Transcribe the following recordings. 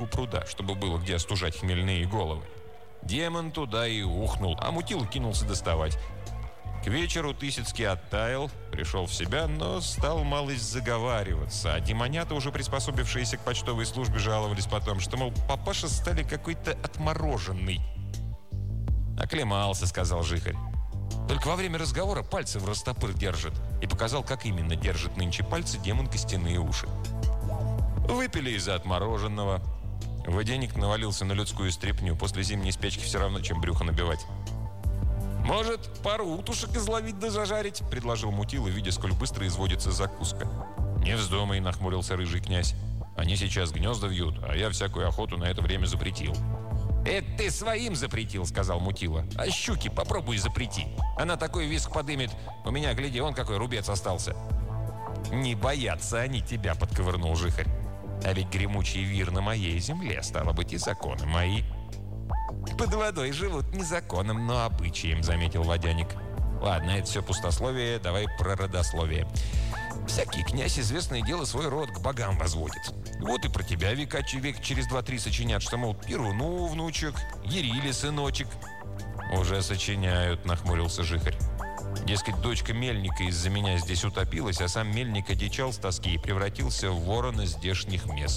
берегу пруда, чтобы было где остужать хмельные головы. Демон туда и ухнул, а Мутила кинулся доставать. К вечеру Тысяцкий оттаял, пришел в себя, но стал малость заговариваться. А демонята, уже приспособившиеся к почтовой службе, жаловались потом, что, мол, папаша стали какой-то отмороженный. «Оклемался», — сказал Жихарь. «Только во время разговора пальцы в растопыр держит». И показал, как именно держит нынче пальцы демон костяные уши. Выпили из-за отмороженного. Водяник навалился на людскую стряпню. После зимней спячки все равно, чем брюхо набивать. «Может, пару утушек изловить да зажарить?» – предложил Мутила, видя, сколь быстро изводится закуска. «Не вздумай», – нахмурился рыжий князь. «Они сейчас гнезда вьют, а я всякую охоту на это время запретил». «Это ты своим запретил», – сказал Мутила. «А щуки попробуй запрети. Она такой виск подымет. У меня, гляди, он какой рубец остался». «Не боятся они тебя», – подковырнул Жихарь. «А ведь гремучий вир на моей земле, стало быть, и законы мои». «Под водой живут не законом, но обычаем», — заметил водяник. «Ладно, это все пустословие, давай про родословие. Всякий князь, известное дело, свой род к богам возводит. Вот и про тебя век через 2-3 сочинят, что, мол, Перуну внучек, Яриле сыночек». «Уже сочиняют», — нахмурился Жихарь. «Дескать, дочка мельника из-за меня здесь утопилась, а сам мельник одичал с тоски и превратился в ворона здешних мест».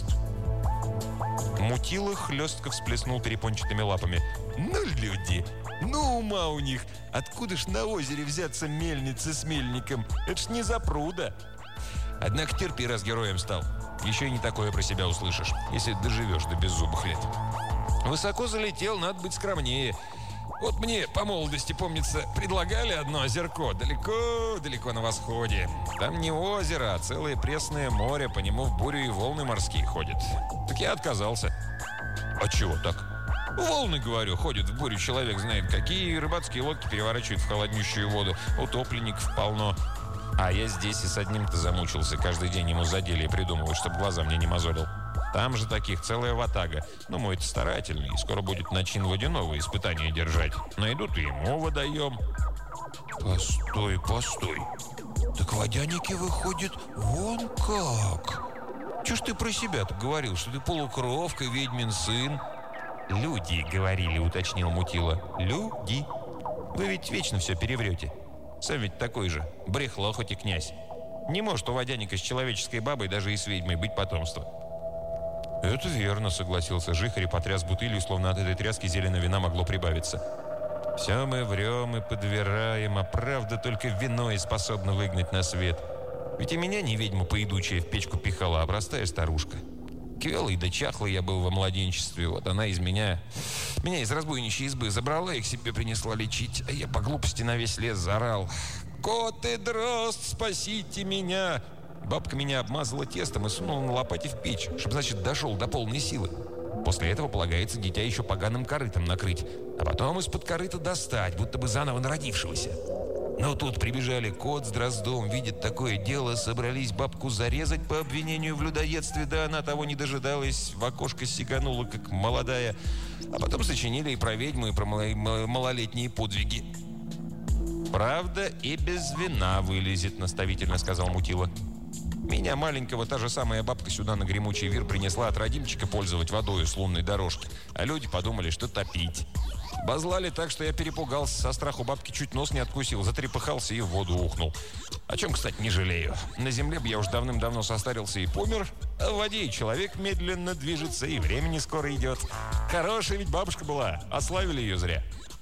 Мутила хлестко всплеснул перепончатыми лапами. «Ну, люди! Ну, ума у них! Откуда ж на озере взяться мельницы с мельником? Это ж не запруда!» «Однако терпи, раз героем стал. Еще и не такое про себя услышишь, если доживешь до беззубых лет. Высоко залетел, надо быть скромнее. Вот мне по молодости, помнится, предлагали одно озерко далеко-далеко на восходе. Там не озеро, а целое пресное море, по нему в бурю и волны морские ходят. Так я отказался». «А чего так?» «Волны, говорю, ходят в бурю, человек знает какие, рыбацкие лодки переворачивают в холоднющую воду, утопленников полно. А я здесь и с одним-то замучился, каждый день ему задели и придумываю, чтобы глаза мне не мозолил. Там же таких целая ватага. Но мой-то старательный, скоро будет начин водяного испытания держать. Найдут и ему водоем». «Постой, постой. Так водяники выходят вон как. Чё ж ты про себя-то говорил, что ты полукровка, ведьмин сын?» «Люди говорили», — уточнил Мутила. «Люди. Вы ведь вечно все переврете. Сам ведь такой же. Брехло хоть и князь. Не может у водяника с человеческой бабой, даже и с ведьмой, быть потомство». «Это верно», — согласился Жихарь и потряс бутылью, словно от этой тряски зеленого вина могло прибавиться. «Все мы врем и подвираем, а правда только вино и способна выгнать на свет. Ведь и меня не ведьма поедучая в печку пихала, а простая старушка. Квелый да чахлый я был во младенчестве, вот она из меня из разбойничьей избы забрала и к себе принесла лечить, а я по глупости на весь лес заорал: «Кот и дрозд, спасите меня!» Бабка меня обмазала тестом и сунула на лопате в печь, чтобы, значит, дошел до полной силы. После этого полагается дитя еще поганым корытом накрыть, а потом из-под корыта достать, будто бы заново народившегося. Но тут прибежали кот с дроздом, видят такое дело, собрались бабку зарезать по обвинению в людоедстве, да она того не дожидалась, в окошко сиганула, как молодая, а потом сочинили и про ведьму, и про малолетние подвиги. «Правда и без вина вылезет», — наставительно сказал Мутила. «Меня маленького та же самая бабка сюда на гремучий вир принесла от родимчика пользовать водою с лунной дорожки, а люди подумали, что топить. Базлали так, что я перепугался, со страху бабки чуть нос не откусил, затрепыхался и в воду ухнул. О чем, кстати, не жалею. На земле бы я уж давным-давно состарился и помер, а в воде и человек медленно движется, и времени скоро идет. Хорошая ведь бабушка была, ославили ее зря».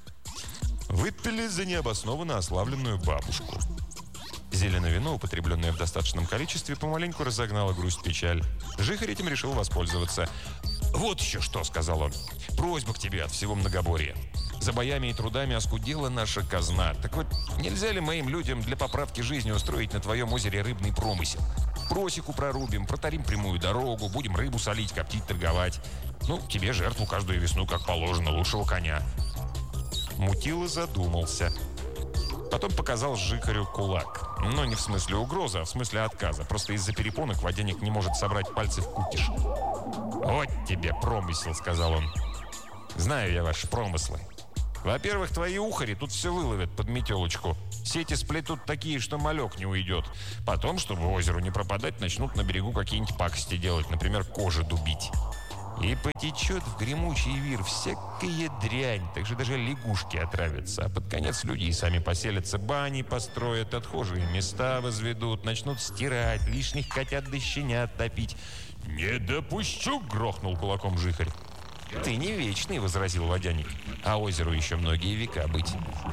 Выпили за необоснованно ославленную бабушку. Зеленое вино, употребленное в достаточном количестве, помаленьку разогнало грусть-печаль. Жихарь этим решил воспользоваться. «Вот еще что», — сказал он. «Просьба к тебе от всего многоборья. За боями и трудами оскудела наша казна. Так вот, нельзя ли моим людям для поправки жизни устроить на твоем озере рыбный промысел? Просеку прорубим, протарим прямую дорогу, будем рыбу солить, коптить, торговать. Ну, тебе жертву каждую весну, как положено, лучшего коня». Мутила задумался. Потом показал Жихарю кулак. Но не в смысле угрозы, а в смысле отказа. Просто из-за перепонок водяник не может собрать пальцы в кукиш. «Вот тебе промысел», — сказал он. «Знаю я ваши промыслы. Во-первых, твои ухари тут все выловят под метелочку. Сети сплетут такие, что малек не уйдет. Потом, чтобы озеру не пропадать, начнут на берегу какие-нибудь пакости делать, например, кожи дубить. И потечет в гремучий вир всякая дрянь, так что даже лягушки отравятся. А под конец люди и сами поселятся, бани построят, отхожие места возведут, начнут стирать, лишних котят да щенят топить. «Не допущу!» — грохнул кулаком Жихарь. «Ты не вечный», — возразил водяник. «А озеру еще многие века быть».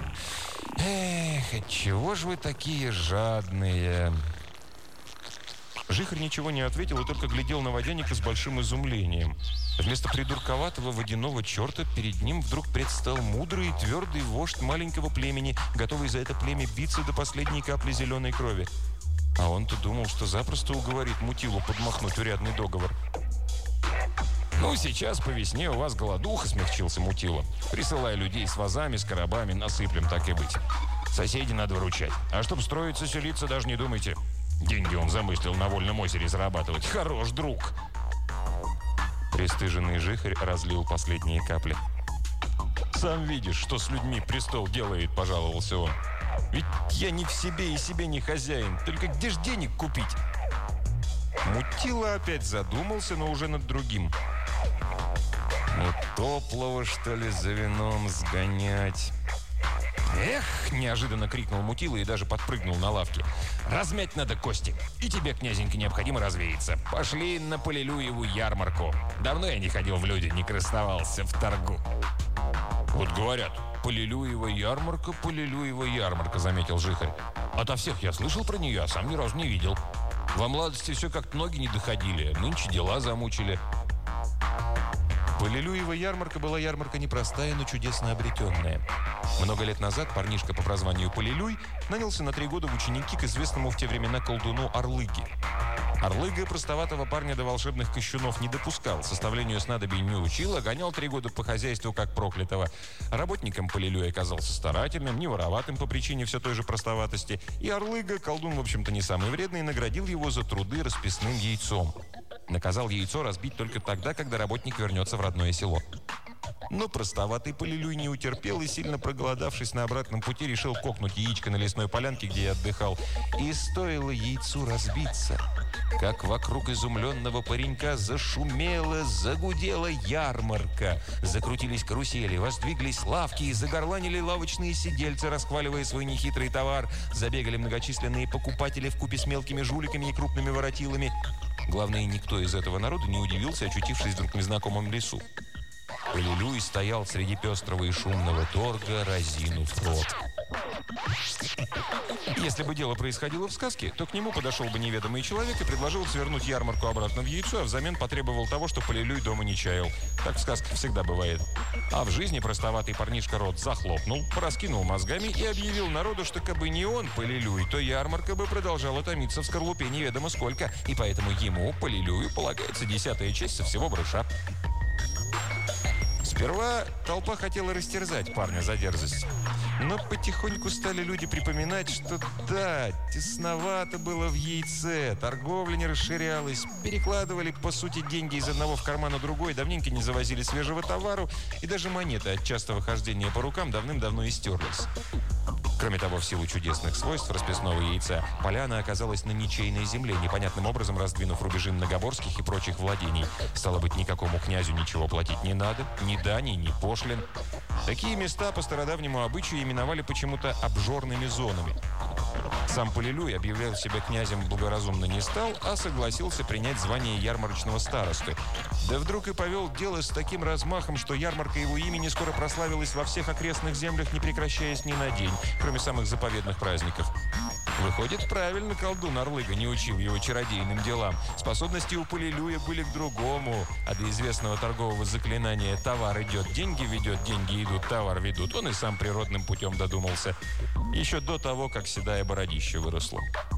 «Эх, отчего ж вы такие жадные?» Жихарь ничего не ответил и только глядел на водяника с большим изумлением. Вместо придурковатого водяного черта перед ним вдруг предстал мудрый и твердый вождь маленького племени, готовый за это племя биться до последней капли зеленой крови. А он-то думал, что запросто уговорит Мутилу подмахнуть урядный договор. «Ну, сейчас по весне у вас голодуха», — смягчился Мутила. «Присылай людей с вазами, с коробами, насыплем, так и быть. Соседей надо выручать. А чтоб строиться, селиться, даже не думайте. Деньги он замыслил на вольном озере зарабатывать. Хорош, друг!» Пристыженный Жихарь разлил последние капли. «Сам видишь, что с людьми престол делает», — пожаловался он. «Ведь я не в себе и себе не хозяин. Только где ж денег купить?» Мутила опять задумался, но уже над другим. «Ну, топлого, что ли, за вином сгонять?» «Эх!» – неожиданно крикнул Мутила и даже подпрыгнул на лавке. «Размять надо кости. И тебе, князенька, необходимо развеяться. Пошли на Полилюеву ярмарку. Давно я не ходил в люди, не красовался в торгу». «Вот говорят, Полилюева ярмарка», – заметил Жихарь. «Ото всех я слышал про нее, а сам ни разу не видел. Во младости все как-то ноги не доходили, нынче дела замучили». Полилюева ярмарка была ярмарка непростая, но чудесно обретенная. Много лет назад парнишка по прозванию Полилюй нанялся на 3 года в ученики к известному в те времена колдуну Орлыге. Орлыга простоватого парня до волшебных кощунов не допускал, составлению снадобий не учил, а гонял 3 года по хозяйству как проклятого. Работником Полилюй оказался старательным, не вороватым по причине все той же простоватости, и Орлыга, колдун, в общем-то, не самый вредный, наградил его за труды расписным яйцом. Наказал яйцо разбить только тогда, когда работник вернется в родное село. Но простоватый Полилюй не утерпел и, сильно проголодавшись на обратном пути, решил кокнуть яичко на лесной полянке, где я отдыхал. И стоило яйцу разбиться, как вокруг изумленного паренька зашумела, загудела ярмарка. Закрутились карусели, воздвиглись лавки и загорланили лавочные сидельцы, расхваливая свой нехитрый товар. Забегали многочисленные покупатели вкупе с мелкими жуликами и крупными воротилами. Главное, никто из этого народа не удивился, очутившись вдруг в незнакомом лесу. Полилюй стоял среди пестрого и шумного торга, разинув рот. Если бы дело происходило в сказке, то к нему подошел бы неведомый человек и предложил свернуть ярмарку обратно в яйцо, а взамен потребовал того, что Полилюй дома не чаял. Так в сказках всегда бывает. А в жизни простоватый парнишка рот захлопнул, пораскинул мозгами и объявил народу, что кабы не он, Полилюй, то ярмарка бы продолжала томиться в скорлупе неведомо сколько, и поэтому ему, Полилюю, полагается 10-я часть со всего барыша. Сперва толпа хотела растерзать парня за дерзость. Но потихоньку стали люди припоминать, что да, тесновато было в яйце, торговля не расширялась, перекладывали, по сути, деньги из одного в карман, а другой, давненько не завозили свежего товару, и даже монеты от частого хождения по рукам давным-давно истерлись. Кроме того, в силу чудесных свойств расписного яйца, поляна оказалась на ничейной земле, непонятным образом раздвинув рубежи многоборских и прочих владений. Стало быть, никакому князю ничего платить не надо, ни дани, ни пошлин. Такие места по стародавнему обычаю именовали почему-то обжорными зонами. Сам Полилюй объявлял себя князем благоразумно не стал, а согласился принять звание ярмарочного старосты. Да вдруг и повел дело с таким размахом, что ярмарка его имени скоро прославилась во всех окрестных землях, не прекращаясь ни на день, кроме самых заповедных праздников. Выходит, правильно колдун Орлыга не учил его чародейным делам. Способности у Полилюя были к другому, а до известного торгового заклинания «товар идет, деньги ведет, деньги идут, товар ведут» он и сам природным путем додумался. Еще до того, как седая бородища выросла.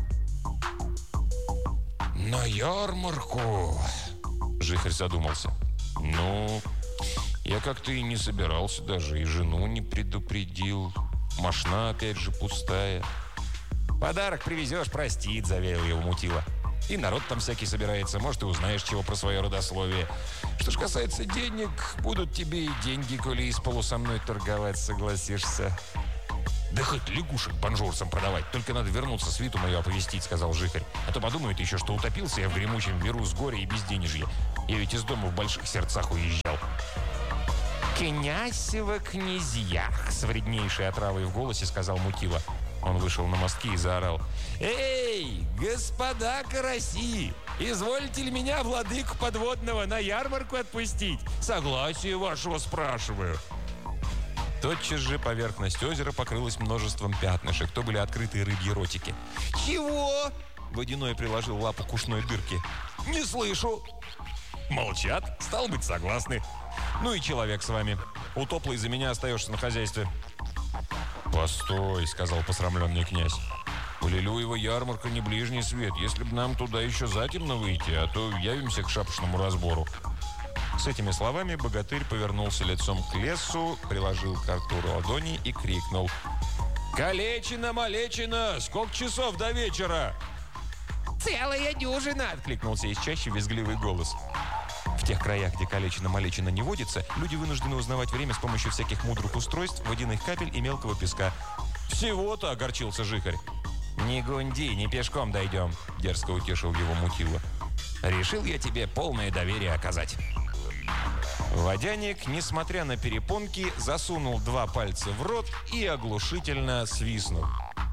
«На ярмарку!» — Жихарь задумался. «Ну, я как-то и не собирался даже, и жену не предупредил. Мошна опять же пустая». «Подарок привезешь, простит», — заверил его Мутила. «И народ там всякий собирается, может, и узнаешь чего про свое родословие. Что ж касается денег, будут тебе и деньги, коли из полу со мной торговать согласишься». «Да хоть лягушек бонжурцам продавать, только надо вернуться, свиту мою оповестить», — сказал Жихарь. «А то подумают еще, что утопился я в гремучем виру с горя и безденежья. Я ведь из дома в больших сердцах уезжал». «Князево князьях!» — с вреднейшей отравой в голосе сказал Мутила. Он вышел на мостки и заорал: «Эй, господа караси! Извольте ли меня, владыку подводного, на ярмарку отпустить? Согласие вашего спрашиваю». Тотчас же поверхность озера покрылась множеством пятнышек. То были открытые рыбьи ротики. «Чего?» — Водяной приложил лапу к ушной дырке. «Не слышу». «Молчат. Стало быть, согласны. Ну и человек с вами. Утопло из-за меня остаешься на хозяйстве». «Постой», — сказал посрамленный князь. «У Лилюева ярмарка не ближний свет. Если бы нам туда еще затемно выйти, а то явимся к шапошному разбору». С этими словами богатырь повернулся лицом к лесу, приложил к рту ладони и крикнул: «Калечина, малечина! Сколько часов до вечера?» «Целая дюжина!» — откликнулся из чащи визгливый голос. В тех краях, где калечина-малечина не водится, люди вынуждены узнавать время с помощью всяких мудрых устройств, водяных капель и мелкого песка. «Всего-то!» — огорчился Жихарь. «Не гунди, не пешком дойдем!» — дерзко утешил его Мутила. «Решил я тебе полное доверие оказать». Водяник, несмотря на перепонки, засунул 2 пальца в рот и оглушительно свистнул.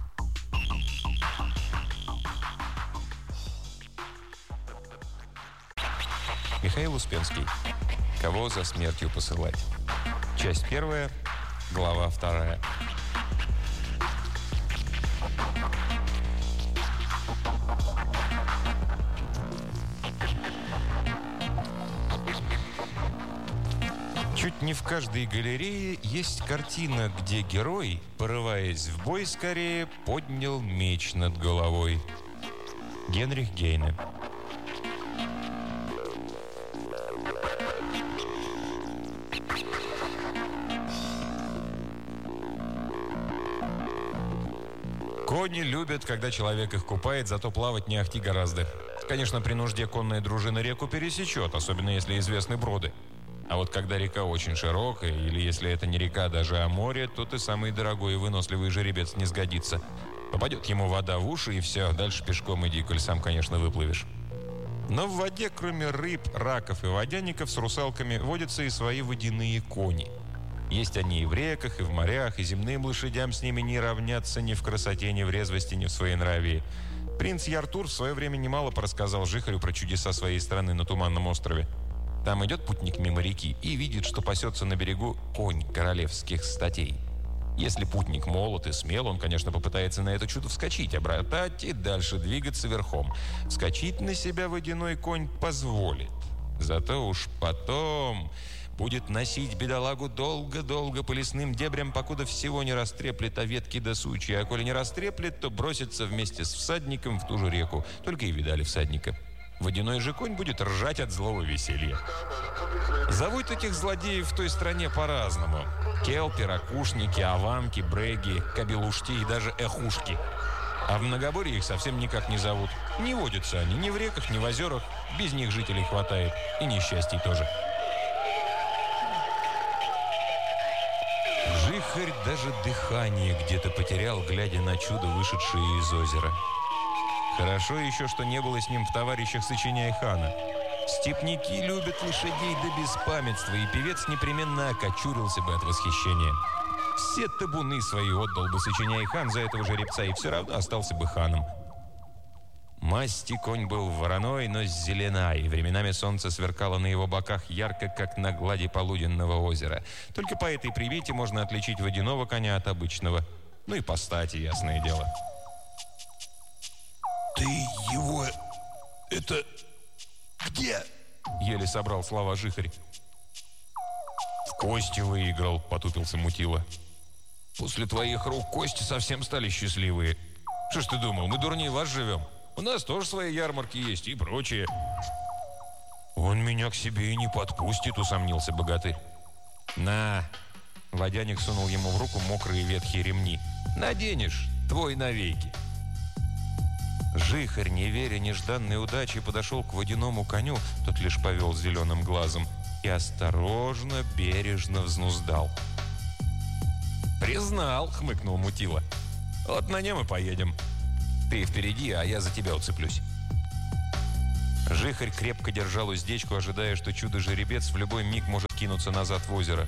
Михаил Успенский. Кого за смертью посылать? Часть 1, глава 2. Чуть не в каждой галерее есть картина, где герой, порываясь в бой скорее, поднял меч над головой. Генрих Гейне. Кони любят, когда человек их купает, зато плавать не ахти гораздо. Конечно, при нужде конная дружина реку пересечет, особенно если известны броды. А вот когда река очень широкая, или если это не река, даже а море, то ты самый дорогой и выносливый жеребец не сгодится. Попадет ему вода в уши, и все, дальше пешком иди, коль сам, конечно, выплывешь. Но в воде, кроме рыб, раков и водяников, с русалками водятся и свои водяные кони. Есть они и в реках, и в морях, и земным лошадям с ними не равнятся ни в красоте, ни в резвости, ни в своенравии. Принц Яртур в свое время немало порассказал Жихарю про чудеса своей страны на Туманном острове. Там идет путник мимо реки и видит, что пасется на берегу конь королевских статей. Если путник молод и смел, он, конечно, попытается на это чудо вскочить, обратать и дальше двигаться верхом. Вскочить на себя водяной конь позволит. Зато уж потом будет носить бедолагу долго-долго по лесным дебрям, покуда всего не растреплет о ветки до сучья. А коли не растреплет, то бросится вместе с всадником в ту же реку. Только и видали всадника. Водяной же конь будет ржать от злого веселья. Зовут этих злодеев в той стране по-разному. Келпи, ракушники, аванки, бреги, кабелушти и даже эхушки. А в Многоборье их совсем никак не зовут. Не водятся они ни в реках, ни в озерах. Без них жителей хватает. И несчастий тоже. Жихарь даже дыхание где-то потерял, глядя на чудо, вышедшее из озера. Хорошо еще, что не было с ним в товарищах Сочиняй-хана. Степняки любят лошадей до беспамятства, и певец непременно окочурился бы от восхищения. Все табуны свои отдал бы Сочиняй-хан за этого жеребца, и все равно остался бы ханом. Масти конь был вороной, но зелена, и временами солнце сверкало на его боках ярко, как на глади полуденного озера. Только по этой примете можно отличить водяного коня от обычного. Ну и по стати, ясное дело. «Ты его... это... где?» — еле собрал слова Жихарь. «В кости выиграл», — потупился Мутила. «После твоих рук кости совсем стали счастливые. Что ж ты думал, мы дурнее вас живем? У нас тоже свои ярмарки есть и прочее». «Он меня к себе и не подпустит», — усомнился богатырь. «На!» — водяник сунул ему в руку мокрые ветхие ремни. «Наденешь, твой навеки». Жихарь, не веря нежданной удачи, подошел к водяному коню, тот лишь повел зеленым глазом, и осторожно, бережно взнуздал. «Признал», — хмыкнул Мутила. «Вот на нем и поедем. Ты впереди, а я за тебя уцеплюсь». Жихарь крепко держал уздечку, ожидая, что чудо-жеребец в любой миг может кинуться назад в озеро.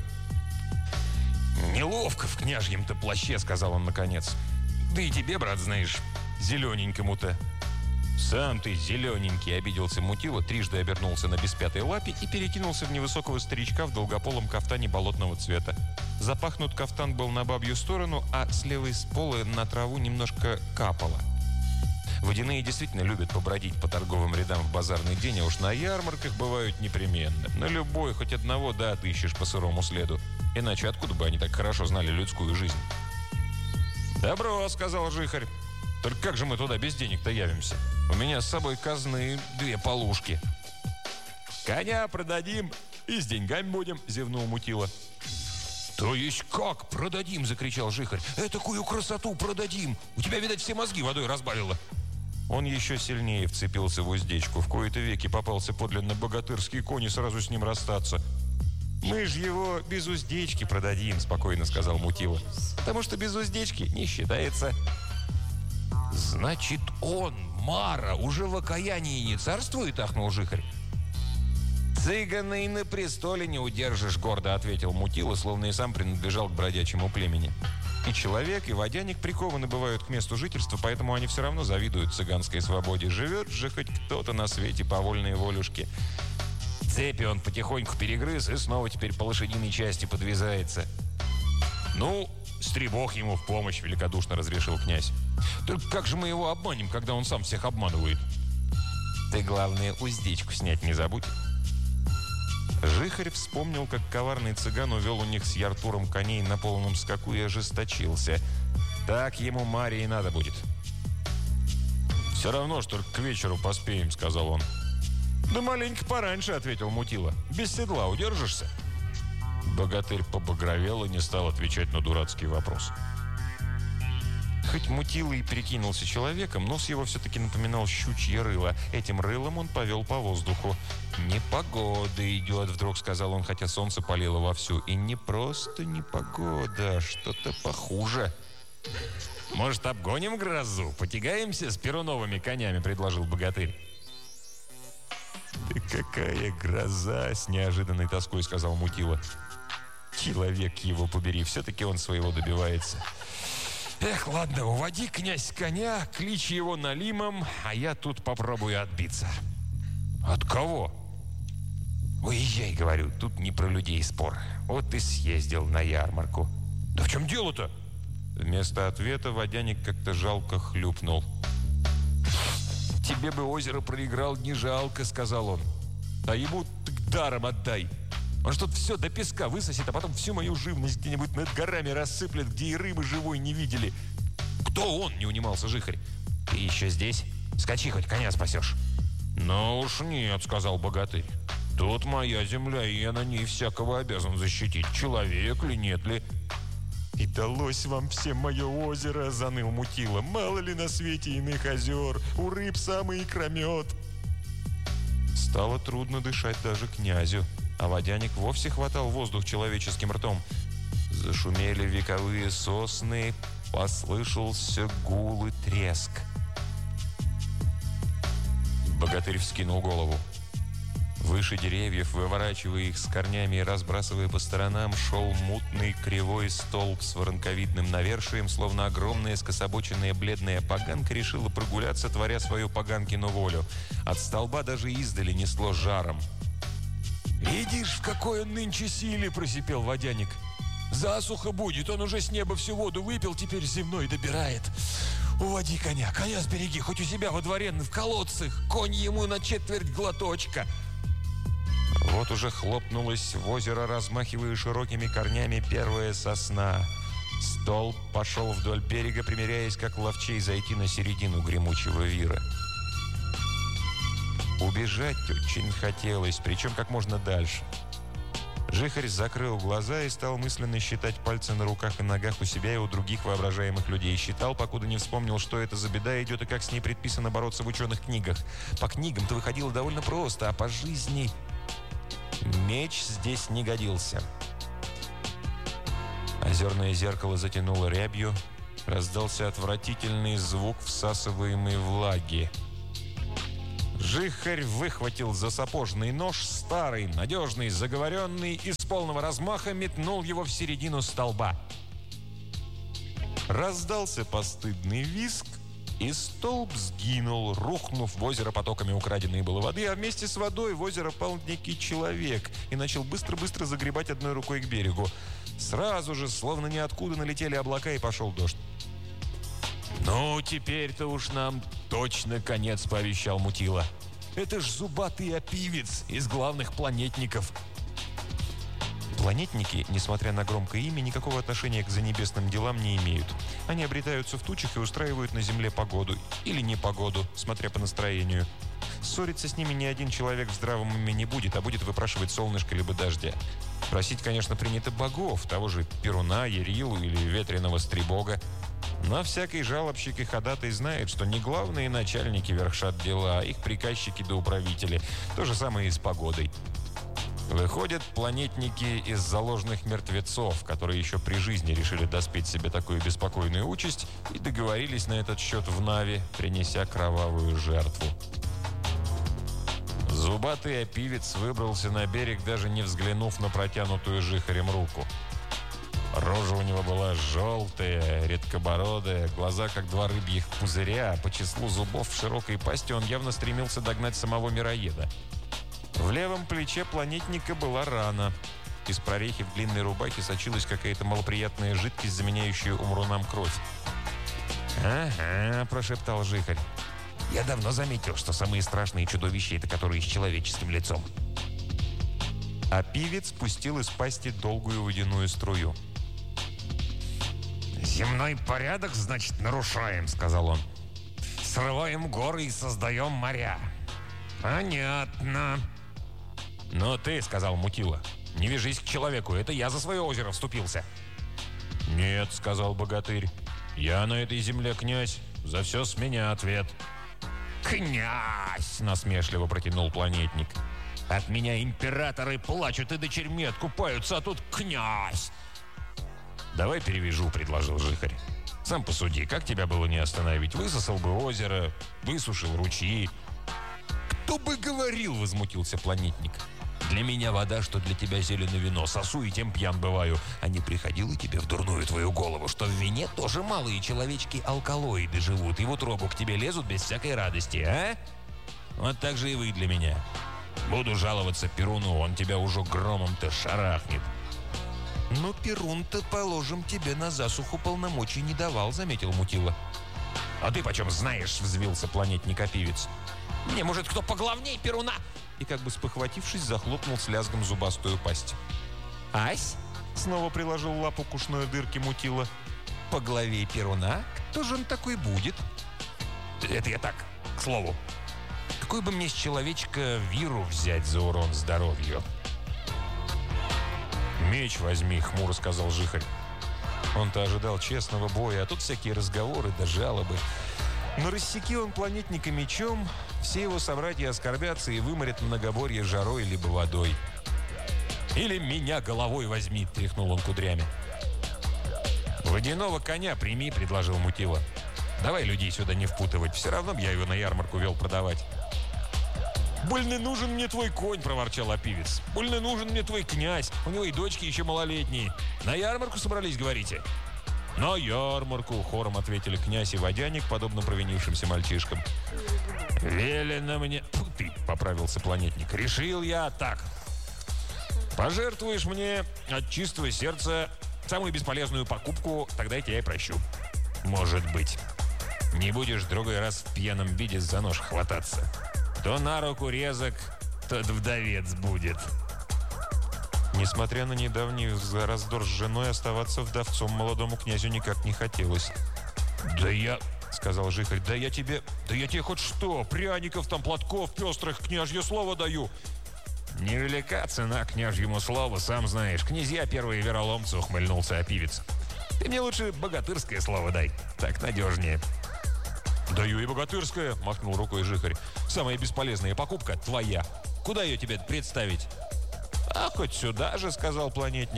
«Неловко в княжьем-то плаще», — сказал он наконец. «Да и тебе, брат, знаешь, зелененькому-то». «Сам ты зелененький», — обиделся Мутила, трижды обернулся на беспятой лапе и перекинулся в невысокого старичка в долгополом кафтане болотного цвета. Запахнут кафтан был на бабью сторону, а с левой с пола на траву немножко капало. Водяные действительно любят побродить по торговым рядам в базарный день, а уж на ярмарках бывают непременно. На любой хоть одного да отыщешь по сырому следу. Иначе откуда бы они так хорошо знали людскую жизнь? «Добро», — сказал Жихарь. «Только как же мы туда без денег-то явимся? У меня с собой казны 2 полушки». «Коня продадим и с деньгами будем», — зевнул Мутила. «То есть как продадим?» — закричал Жихарь. «Этакую красоту продадим! У тебя, видать, все мозги водой разбавило». Он еще сильнее вцепился в уздечку. В кои-то веки попался подлинно богатырский конь, и сразу с ним расстаться. «Мы ж его без уздечки продадим», — спокойно сказал Мутила. «Потому что без уздечки не считается». «Значит, он, Мара, уже в окаянии не царствует?» — ахнул Жихарь. «Цыгана и на престоле не удержишь», — гордо ответил Мутила, словно и сам принадлежал к бродячему племени. И человек, и водяник прикованы бывают к месту жительства, поэтому они все равно завидуют цыганской свободе. Живет же хоть кто-то на свете по вольной волюшке. Цепи он потихоньку перегрыз и снова теперь по лошадиной части подвязается. «Ну, стребог ему в помощь», — великодушно разрешил князь. «Только как же мы его обманем, когда он сам всех обманывает?» «Ты, главное, уздечку снять не забудь». Жихарь вспомнил, как коварный цыган увел у них с Яртуром коней на полном скаку и ожесточился. Так ему Маре и надо будет. «Все равно, что к вечеру поспеем», — сказал он. «Да маленько пораньше», — ответил Мутила. «Без седла удержишься?» Богатырь побагровел и не стал отвечать на дурацкий вопрос. Хоть Мутила и прикинулся человеком, нос его все-таки напоминал щучье рыло. Этим рылом он повел по воздуху. «Непогода идет», — вдруг сказал он, хотя солнце палило вовсю. «И не просто непогода, а что-то похуже». «Может, обгоним грозу? Потягаемся с перуновыми конями», — предложил богатырь. «Да какая гроза!» — с неожиданной тоской сказал Мутила. «Человек его побери, все-таки он своего добивается». «Эх, ладно, уводи, князь, коня, кличи его Налимом, а я тут попробую отбиться». «От кого?» «Уезжай, — говорю, — тут не про людей спор. Вот и съездил на ярмарку». «Да в чем дело-то?» Вместо ответа водяник как-то жалко хлюпнул. «Тебе бы озеро проиграл, не жалко, — сказал он. А ему так даром отдай. Он ж тут все до песка высосет, а потом всю мою живность где-нибудь над горами рассыплет, где и рыбы живой не видели». «Кто он?» — не унимался Жихарь. «Ты еще здесь? Скачи, хоть коня спасешь». «Ну уж нет, — сказал богатырь. Тут моя земля, и я на ней всякого обязан защитить. Человек ли, нет ли». «И далось вам всем мое озеро, — заныл Мутила. — Мало ли на свете иных озер, у рыб самый икромет». Стало трудно дышать даже князю, а водяник вовсе хватал воздух человеческим ртом. Зашумели вековые сосны, послышался гул и треск. Богатырь вскинул голову. Выше деревьев, выворачивая их с корнями и разбрасывая по сторонам, шел мутный кривой столб с воронковидным навершием, словно огромная скособоченная бледная поганка решила прогуляться, творя свою поганкину волю. От столба даже издали несло жаром. «Видишь, в какой он нынче силе!» — просипел водяник. «Засуха будет, он уже с неба всю воду выпил, теперь земной добирает. Уводи коня, коня сбереги, хоть у себя во дворе в колодцах, конь ему на четверть глоточка». Вот уже хлопнулась в озеро, размахивая широкими корнями, первая сосна. Столб пошел вдоль берега, примеряясь, как ловчей зайти на середину гремучего вира. Убежать очень хотелось, причем как можно дальше. Жихарь закрыл глаза и стал мысленно считать пальцы на руках и ногах у себя и у других воображаемых людей. Считал, покуда не вспомнил, что это за беда идет и как с ней предписано бороться в ученых книгах. По книгам-то выходило довольно просто, а по жизни... Меч здесь не годился. Озерное зеркало затянуло рябью. Раздался отвратительный звук всасываемой влаги. Жихарь выхватил засапожный нож, старый, надежный, заговоренный, и с полного размаха метнул его в середину столба. Раздался постыдный визг, и столб сгинул, рухнув в озеро потоками украденной было воды, а вместе с водой в озеро пал некий человек и начал быстро-быстро загребать одной рукой к берегу. Сразу же, словно ниоткуда, налетели облака, и пошел дождь. «Ну, теперь-то уж нам точно конец», — пообещал Мутила. «Это ж зубатый опивец из главных планетников». Планетники, несмотря на громкое имя, никакого отношения к занебесным делам не имеют. Они обретаются в тучах и устраивают на Земле погоду. Или непогоду, смотря по настроению. Ссориться с ними ни один человек в здравом уме не будет, а будет выпрашивать солнышко либо дождя. Просить, конечно, принято богов, того же Перуна, Ярилу или ветреного Стребога. Но всякий жалобщик и ходатай знает, что не главные начальники вершат дела, а их приказчики да управители. То же самое и с погодой. Выходят планетники из заложенных мертвецов, которые еще при жизни решили доспеть себе такую беспокойную участь и договорились на этот счет в Наве, принеся кровавую жертву. Зубатый опивец выбрался на берег, даже не взглянув на протянутую Жихарем руку. Рожа у него была желтая, редкобородая, глаза как два рыбьих пузыря, а по числу зубов в широкой пасти он явно стремился догнать самого мироеда. В левом плече планетника была рана. Из прорехи в длинной рубахе сочилась какая-то малоприятная жидкость, заменяющая умрунам кровь. «Ага», – прошептал Жихарь. «Я давно заметил, что самые страшные чудовища – это которые с человеческим лицом». А пивец пустил из пасти долгую водяную струю. «Земной порядок, значит, нарушаем», – сказал он. «Срываем горы и создаем моря». «Понятно». «Но ты, — сказал Мутила, — не вяжись к человеку, это я за свое озеро вступился». «Нет, — сказал богатырь, — я на этой земле князь, за все с меня ответ». «Князь!» — насмешливо протянул планетник. «От меня императоры плачут и дочерьми откупаются, а тут князь!» «Давай перевяжу», — предложил Жихарь. «Сам посуди, как тебя было не остановить? Высосал бы озеро, высушил ручьи». «Кто бы говорил!» — возмутился планетник. «Для меня вода, что для тебя зеленое вино. Сосу и тем пьян бываю. А не приходило тебе в дурную твою голову, что в вине тоже малые человечки-алкалоиды живут и в утробу к тебе лезут без всякой радости, а? Вот так же и вы для меня. Буду жаловаться Перуну, он тебя уже громом-то шарахнет». «Но Перун-то, положим, тебе на засуху полномочий не давал», — заметил Мутила. «А ты почем знаешь?» — взвился планетник-опивец. «Мне, может, кто поглавней Перуна?» И, как бы спохватившись, захлопнул с лязгом зубастую пасть. «Ась?» — снова приложил лапу к ушной дырке Мутила. «По главе Перуна? Кто же он такой будет?» «Это я так, к слову. Какой бы мне с человечка виру взять за урон здоровью?» «Меч возьми», — хмуро сказал Жихарь. Он-то ожидал честного боя, а тут всякие разговоры да жалобы. Но рассеки он планетника мечом, все его собратья оскорбятся и выморят многоборье жарой либо водой. «Или меня головой возьми», — тряхнул он кудрями. «Водяного коня прими», — предложил Мутила. «Давай людей сюда не впутывать, все равно я его на ярмарку вел продавать». «Больно нужен мне твой конь», — проворчал опивец. «Больно нужен мне твой князь, у него и дочки еще малолетние. На ярмарку собрались, говорите?» «На ярмарку», — хором ответили князь и водяник, подобно провинившимся мальчишкам. «Велено мне...» «Фу ты», — поправился планетник. «Решил я так. Пожертвуешь мне от чистого сердца самую бесполезную покупку, тогда я тебя и прощу. Может быть. Не будешь в другой раз в пьяном виде за нож хвататься. То на руку резок, тот вдовец будет». Несмотря на недавний раздор с женой, оставаться вдовцом молодому князю никак не хотелось. «Да я...» — сказал Жихарь. «Да я тебе хоть что? Пряников там, платков пестрых, княжье слово даю». «Невелика цена княжьему слову, сам знаешь. Князья первые вероломцы», — ухмыльнулся опивец. «Ты мне лучше богатырское слово дай. Так надежнее». «Даю и богатырское», — махнул рукой Жихарь. «Самая бесполезная покупка твоя. Куда ее тебе представить?» «А хоть сюда же», — сказал планетник.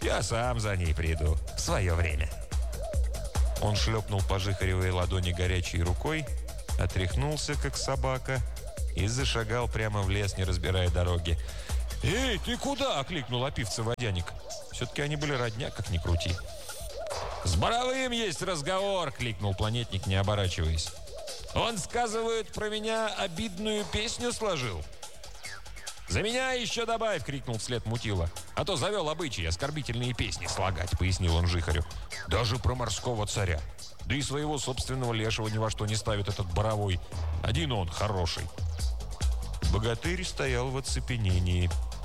Я сам за ней приду в свое время». Он шлепнул по Жихаревой ладони горячей рукой, отряхнулся, как собака, и зашагал прямо в лес, не разбирая дороги. «Эй, ты куда?» – окликнул опивца водяник. Все-таки они были родня, как ни крути. «С Боровым есть разговор!» – кликнул планетник, не оборачиваясь. «Он, сказывают, про меня обидную песню сложил». «За меня еще добавь!» – крикнул вслед Мутила. «А то завел обычай оскорбительные песни слагать», – пояснил он Жихарю. «Даже про морского царя. Да и своего собственного лешего ни во что не ставит этот Боровой. Один он хороший». Богатырь стоял в оцепенении.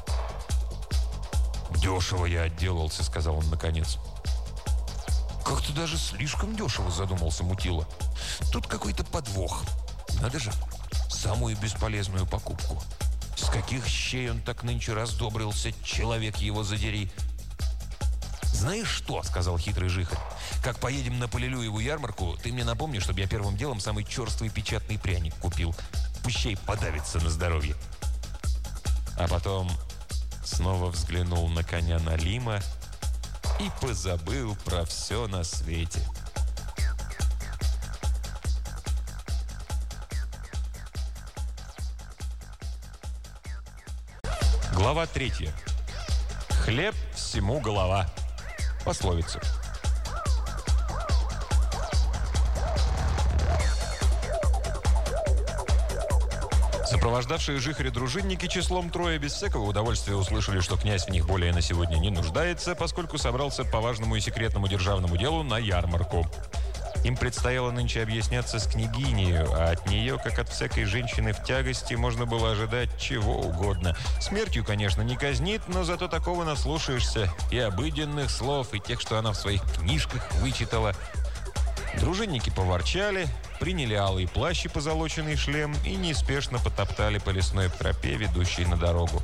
«Дешево я отделался», — сказал он наконец. «Как-то даже слишком дешево», — задумался Мутила. «Тут какой-то подвох. Надо же, самую бесполезную покупку. С каких щей он так нынче раздобрился, человек его задери». «Знаешь что?» — сказал хитрый Жихарь. «Как поедем на Полилюеву ярмарку, ты мне напомни, чтобы я первым делом самый черствый печатный пряник купил. Пущей подавится на здоровье». А потом снова взглянул на коня Налима и позабыл про все на свете. Глава 3. Хлеб всему голова. Пословица. Сопровождавшие Жихаря дружинники числом трое без всякого удовольствия услышали, что князь в них более на сегодня не нуждается, поскольку собрался по важному и секретному державному делу на ярмарку. Им предстояло нынче объясняться с княгиней, а от нее, как от всякой женщины в тягости, можно было ожидать чего угодно. Смертью, конечно, не казнит, но зато такого наслушаешься и обыденных слов, и тех, что она в своих книжках вычитала. Дружинники поворчали, приняли алый плащ и позолоченный шлем и неспешно потоптали по лесной тропе, ведущей на дорогу.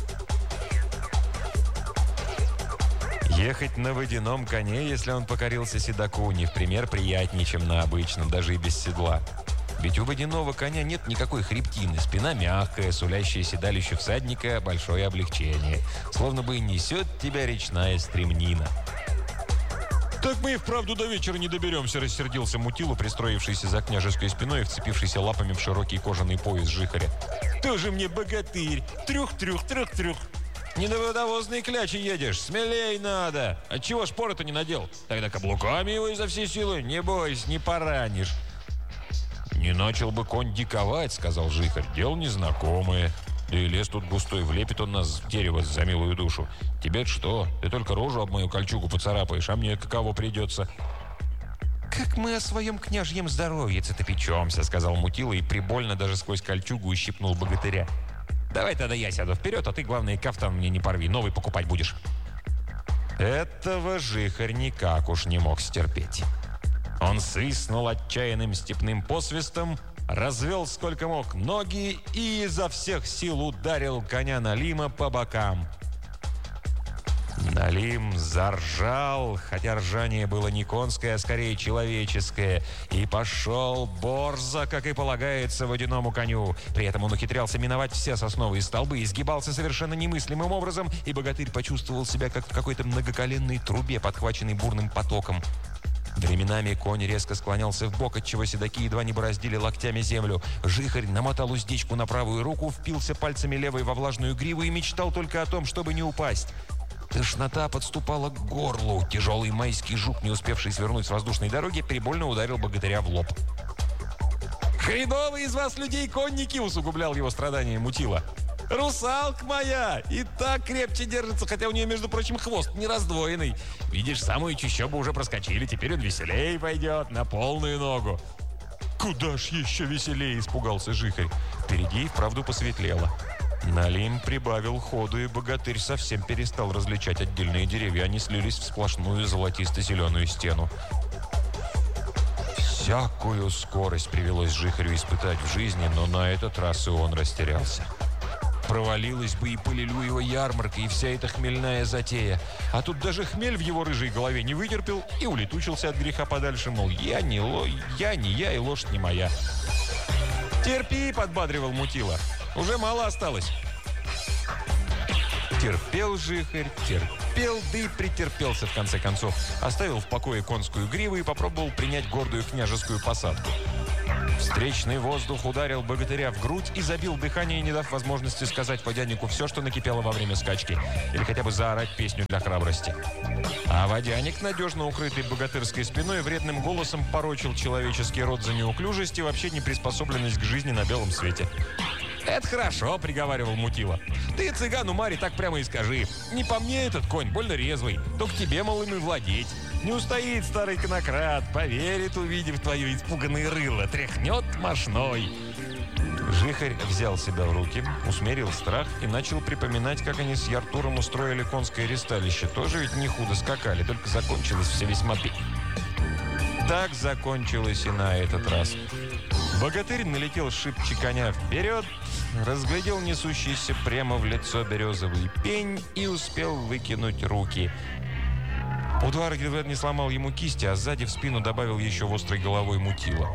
Ехать на водяном коне, если он покорился седоку, не в пример приятнее, чем на обычном, даже и без седла. Ведь у водяного коня нет никакой хребтины, спина мягкая, сулящая седалищу всадника большое облегчение, словно бы несет тебя речная стремнина. «Так мы и вправду до вечера не доберемся», — рассердился Мутила, пристроившийся за княжеской спиной и вцепившийся лапами в широкий кожаный пояс Жихаря. «Тоже мне богатырь! Трюх-трюх-трюх-трюх! Не на водовозной кляче едешь, смелей надо! Отчего шпоры-то не надел? Тогда каблуками его изо всей силы, не бойся, не поранишь!» «Не начал бы конь диковать», — сказал Жихарь, — «дело незнакомое. Да и лес тут густой, влепит он нас в дерево за милую душу. Тебе-то что? Ты только рожу об мою кольчугу поцарапаешь, а мне каково придется?» «Как мы о своем княжьем здоровьице-то печемся», — сказал Мутила и прибольно даже сквозь кольчугу ущипнул богатыря. «Давай тогда я сяду вперед, а ты, главное, кафтан мне не порви, новый покупать будешь». Этого Жихарь никак уж не мог стерпеть. Он свистнул отчаянным степным посвистом, развел сколько мог ноги и изо всех сил ударил коня Налима по бокам. Налим заржал, хотя ржание было не конское, а скорее человеческое, и пошел борзо, как и полагается водяному коню. При этом он ухитрялся миновать все сосновые столбы, изгибался совершенно немыслимым образом, и богатырь почувствовал себя как в какой-то многоколенной трубе, подхваченной бурным потоком. Временами конь резко склонялся вбок, отчего седаки едва не бороздили локтями землю. Жихарь намотал уздечку на правую руку, впился пальцами левой во влажную гриву и мечтал только о том, чтобы не упасть. Тошнота подступала к горлу. Тяжелый майский жук, не успевший свернуть с воздушной дороги, прибольно ударил богатыря в лоб. «Хреновые из вас людей конники!» — усугублял его страдания Мутила. «Русалка моя! И так крепче держится, хотя у нее, между прочим, хвост не раздвоенный. Видишь, самую чащобу уже проскочили, теперь он веселее пойдет, на полную ногу». «Куда ж еще веселее?» — испугался Жихарь. Впереди и вправду посветлело. Налим прибавил ходу, и богатырь совсем перестал различать отдельные деревья. Они слились в сплошную золотисто-зеленую стену. Всякую скорость привелось Жихарю испытать в жизни, но на этот раз и он растерялся. Провалилась бы и Полилюева ярмарка, и вся эта хмельная затея. А тут даже хмель в его рыжей голове не вытерпел и улетучился от греха подальше, мол, я не я, и лошадь не моя. «Терпи», — подбадривал Мутила. «Уже мало осталось». Терпел Жихарь, терпел, да и претерпелся в конце концов. Оставил в покое конскую гриву и попробовал принять гордую княжескую посадку. Встречный воздух ударил богатыря в грудь и забил дыхание, не дав возможности сказать водянику все, что накипело во время скачки, или хотя бы заорать песню для храбрости. А водяник, надежно укрытый богатырской спиной, вредным голосом порочил человеческий род за неуклюжесть и вообще неприспособленность к жизни на белом свете. «Это хорошо», — приговаривал Мутила. «Ты цыгану Маре так прямо и скажи. Не по мне этот конь, больно резвый. Только тебе, мол, им и владеть. Не устоит старый конократ, поверит, увидев твое испуганное рыло, тряхнет мошной». Жихарь взял себя в руки, усмирил страх и начал припоминать, как они с Яртуром устроили конское ресталище. Тоже ведь не худо скакали, только закончилось все весьма Так закончилось и на этот раз. Богатырь налетел шибче коня вперед, разглядел несущийся прямо в лицо березовый пень и успел выкинуть руки. Удар едва не сломал ему кисти, а сзади в спину добавил еще острой головой Мутила.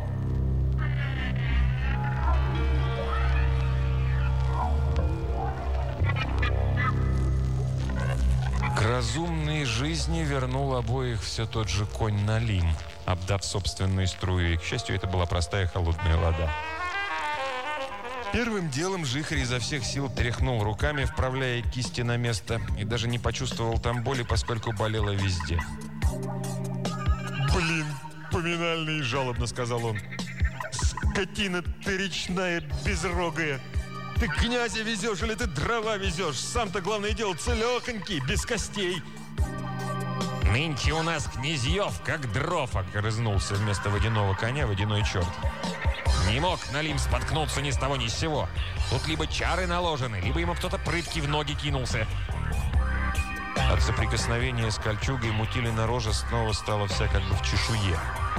К разумной жизни вернул обоих все тот же конь Налим, обдав собственной струей. К счастью, это была простая холодная вода. Первым делом Жихарь изо всех сил тряхнул руками, вправляя кисти на место, и даже не почувствовал там боли, поскольку болело везде. «Блин, поминальный!» – жалобно сказал он. «Скотина ты речная, безрогая! Ты князя везешь или ты дрова везешь? Сам-то, главное дело, целехонький, без костей!» «Нынче у нас князьев, как дров!» – огрызнулся вместо водяного коня водяной черт. «Не мог Налим споткнуться ни с того ни с сего. Тут либо чары наложены, либо ему кто-то прытки в ноги кинулся». От соприкосновения с кольчугой Мутилина рожа снова стала вся как бы в чешуе.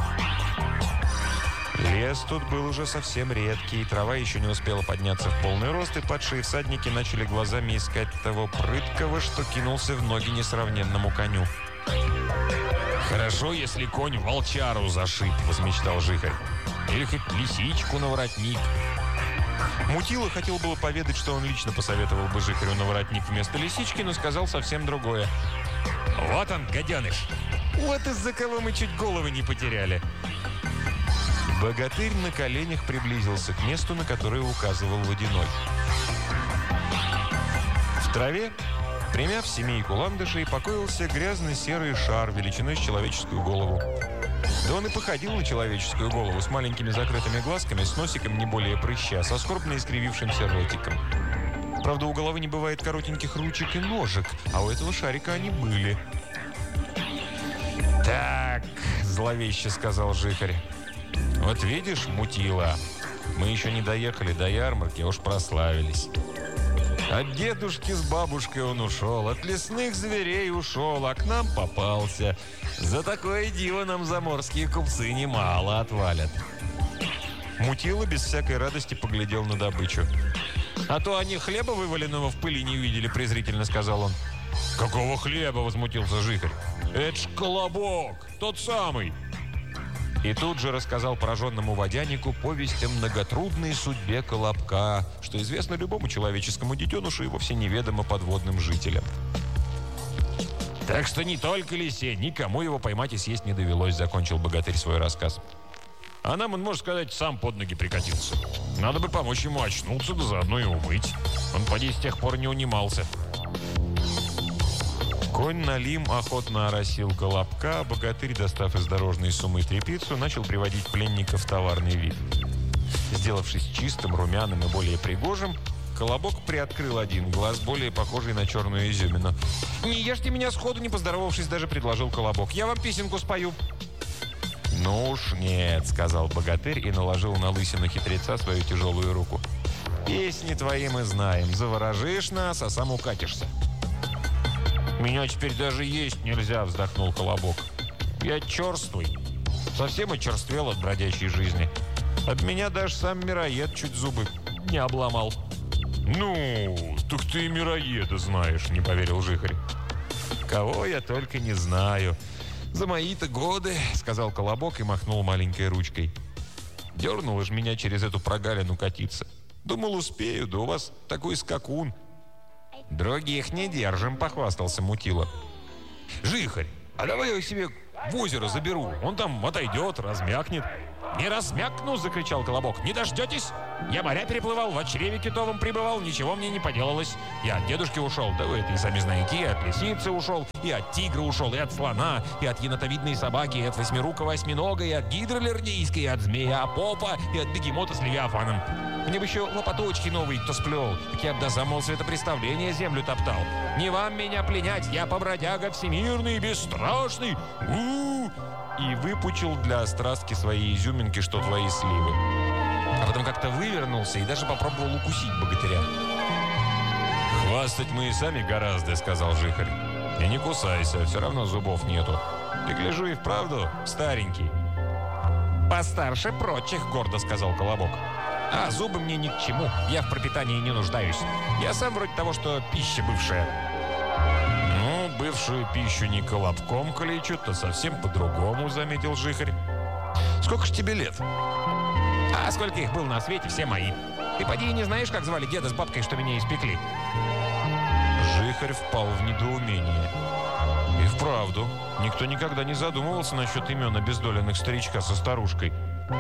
Лес тут был уже совсем редкий, трава еще не успела подняться в полный рост, и падшие всадники начали глазами искать того прыткого, что кинулся в ноги несравненному коню. «Хорошо, если конь волчару зашиб», — возмечтал Жихарь. «Или хоть лисичку на воротник». Мутила хотел было поведать, что он лично посоветовал бы Жихарю на воротник вместо лисички, но сказал совсем другое. «Вот он, гаденыш! Вот из-за кого мы чуть головы не потеряли!» Богатырь на коленях приблизился к месту, на которое указывал водяной. В траве, примяв семейку ландышей, покоился грязный серый шар величиной с человеческую голову. Да он и походил на человеческую голову, с маленькими закрытыми глазками, с носиком не более прыща, со скорбно искривившимся ротиком. Правда, у головы не бывает коротеньких ручек и ножек, а у этого шарика они были. «Так», — зловеще сказал Жихарь, — «вот видишь, Мутила, мы еще не доехали до ярмарки, а уж прославились. От дедушки с бабушкой он ушел, от лесных зверей ушел, а к нам попался. За такое диво нам заморские купцы немало отвалят». Мутила без всякой радости поглядел на добычу. «А то они хлеба вываленного в пыли не видели», — презрительно сказал он. «Какого хлеба?» — возмутился Жихарь. «Это ж колобок, тот самый». И тут же рассказал пораженному водянику повесть о многотрудной судьбе колобка, что известно любому человеческому детенышу и вовсе неведомо подводным жителям. «Так что не только лисе, никому его поймать и съесть не довелось», — закончил богатырь свой рассказ. «А нам он, можно сказать, сам под ноги прикатился. Надо бы помочь ему очнуться, да заодно и умыть. Он, поди, с тех пор не унимался». Конь Налим охотно оросил колобка, а богатырь, достав из дорожной суммы тряпицу, начал приводить пленника в товарный вид. Сделавшись чистым, румяным и более пригожим, колобок приоткрыл один глаз, более похожий на черную изюмину. «Не ешьте меня сходу, не поздоровавшись», — даже предложил колобок. «Я вам песенку спою». «Ну уж нет», — сказал богатырь и наложил на лысину хитреца свою тяжелую руку. «Песни твои мы знаем. Заворожишь нас, а сам укатишься». «Меня теперь даже есть нельзя», — вздохнул колобок. «Я черствый. Совсем очерствел от бродячей жизни. От меня даже сам мироед чуть зубы не обломал». «Ну, так ты и мироеда знаешь», — не поверил Жихарь. «Кого я только не знаю. За мои-то годы», — сказал колобок и махнул маленькой ручкой. «Дернуло ж меня через эту прогалину катиться. Думал, успею, да у вас такой скакун». «Других не держим», — похвастался Мутила. «Жихарь, а давай я себе в озеро заберу. Он там отойдет, размякнет». «Не размякну!» — закричал Колобок. «Не дождетесь? Я моря переплывал, в чреве китовом пребывал, ничего мне не поделалось. Я от дедушки ушел, да вы это и сами знаете, и от лисицы ушел, и от тигра ушел, и от слона, и от енотовидной собаки, и от восьмирукого осьминога, и от гидролердийской, и от змея Апопа, и от бегемота с левиафаном. Мне бы еще лопаточки новые кто сплел, так я бы до самого светопреставления землю топтал. Не вам меня пленять, я побродяга всемирный, бесстрашный. И выпучил для острастки своей изюминки, что твои сливы. А потом как-то вывернулся и даже попробовал укусить богатыря. «Хвастать мы и сами гораздо», — сказал Жихарь. «И не кусайся, все равно зубов нету. Ты, гляжу, и вправду старенький». «Постарше прочих», — гордо сказал Колобок. «А зубы мне ни к чему, я в пропитании не нуждаюсь. Я сам вроде того, что пища бывшая». «Ну, бывшую пищу не колобком калечут, то совсем по-другому», — заметил Жихарь. «Сколько ж тебе лет?» «А сколько их было на свете, все мои. Ты поди и не знаешь, как звали деда с бабкой, что меня испекли?» Жихарь впал в недоумение. И вправду, никто никогда не задумывался насчет имен обездоленных старичка со старушкой.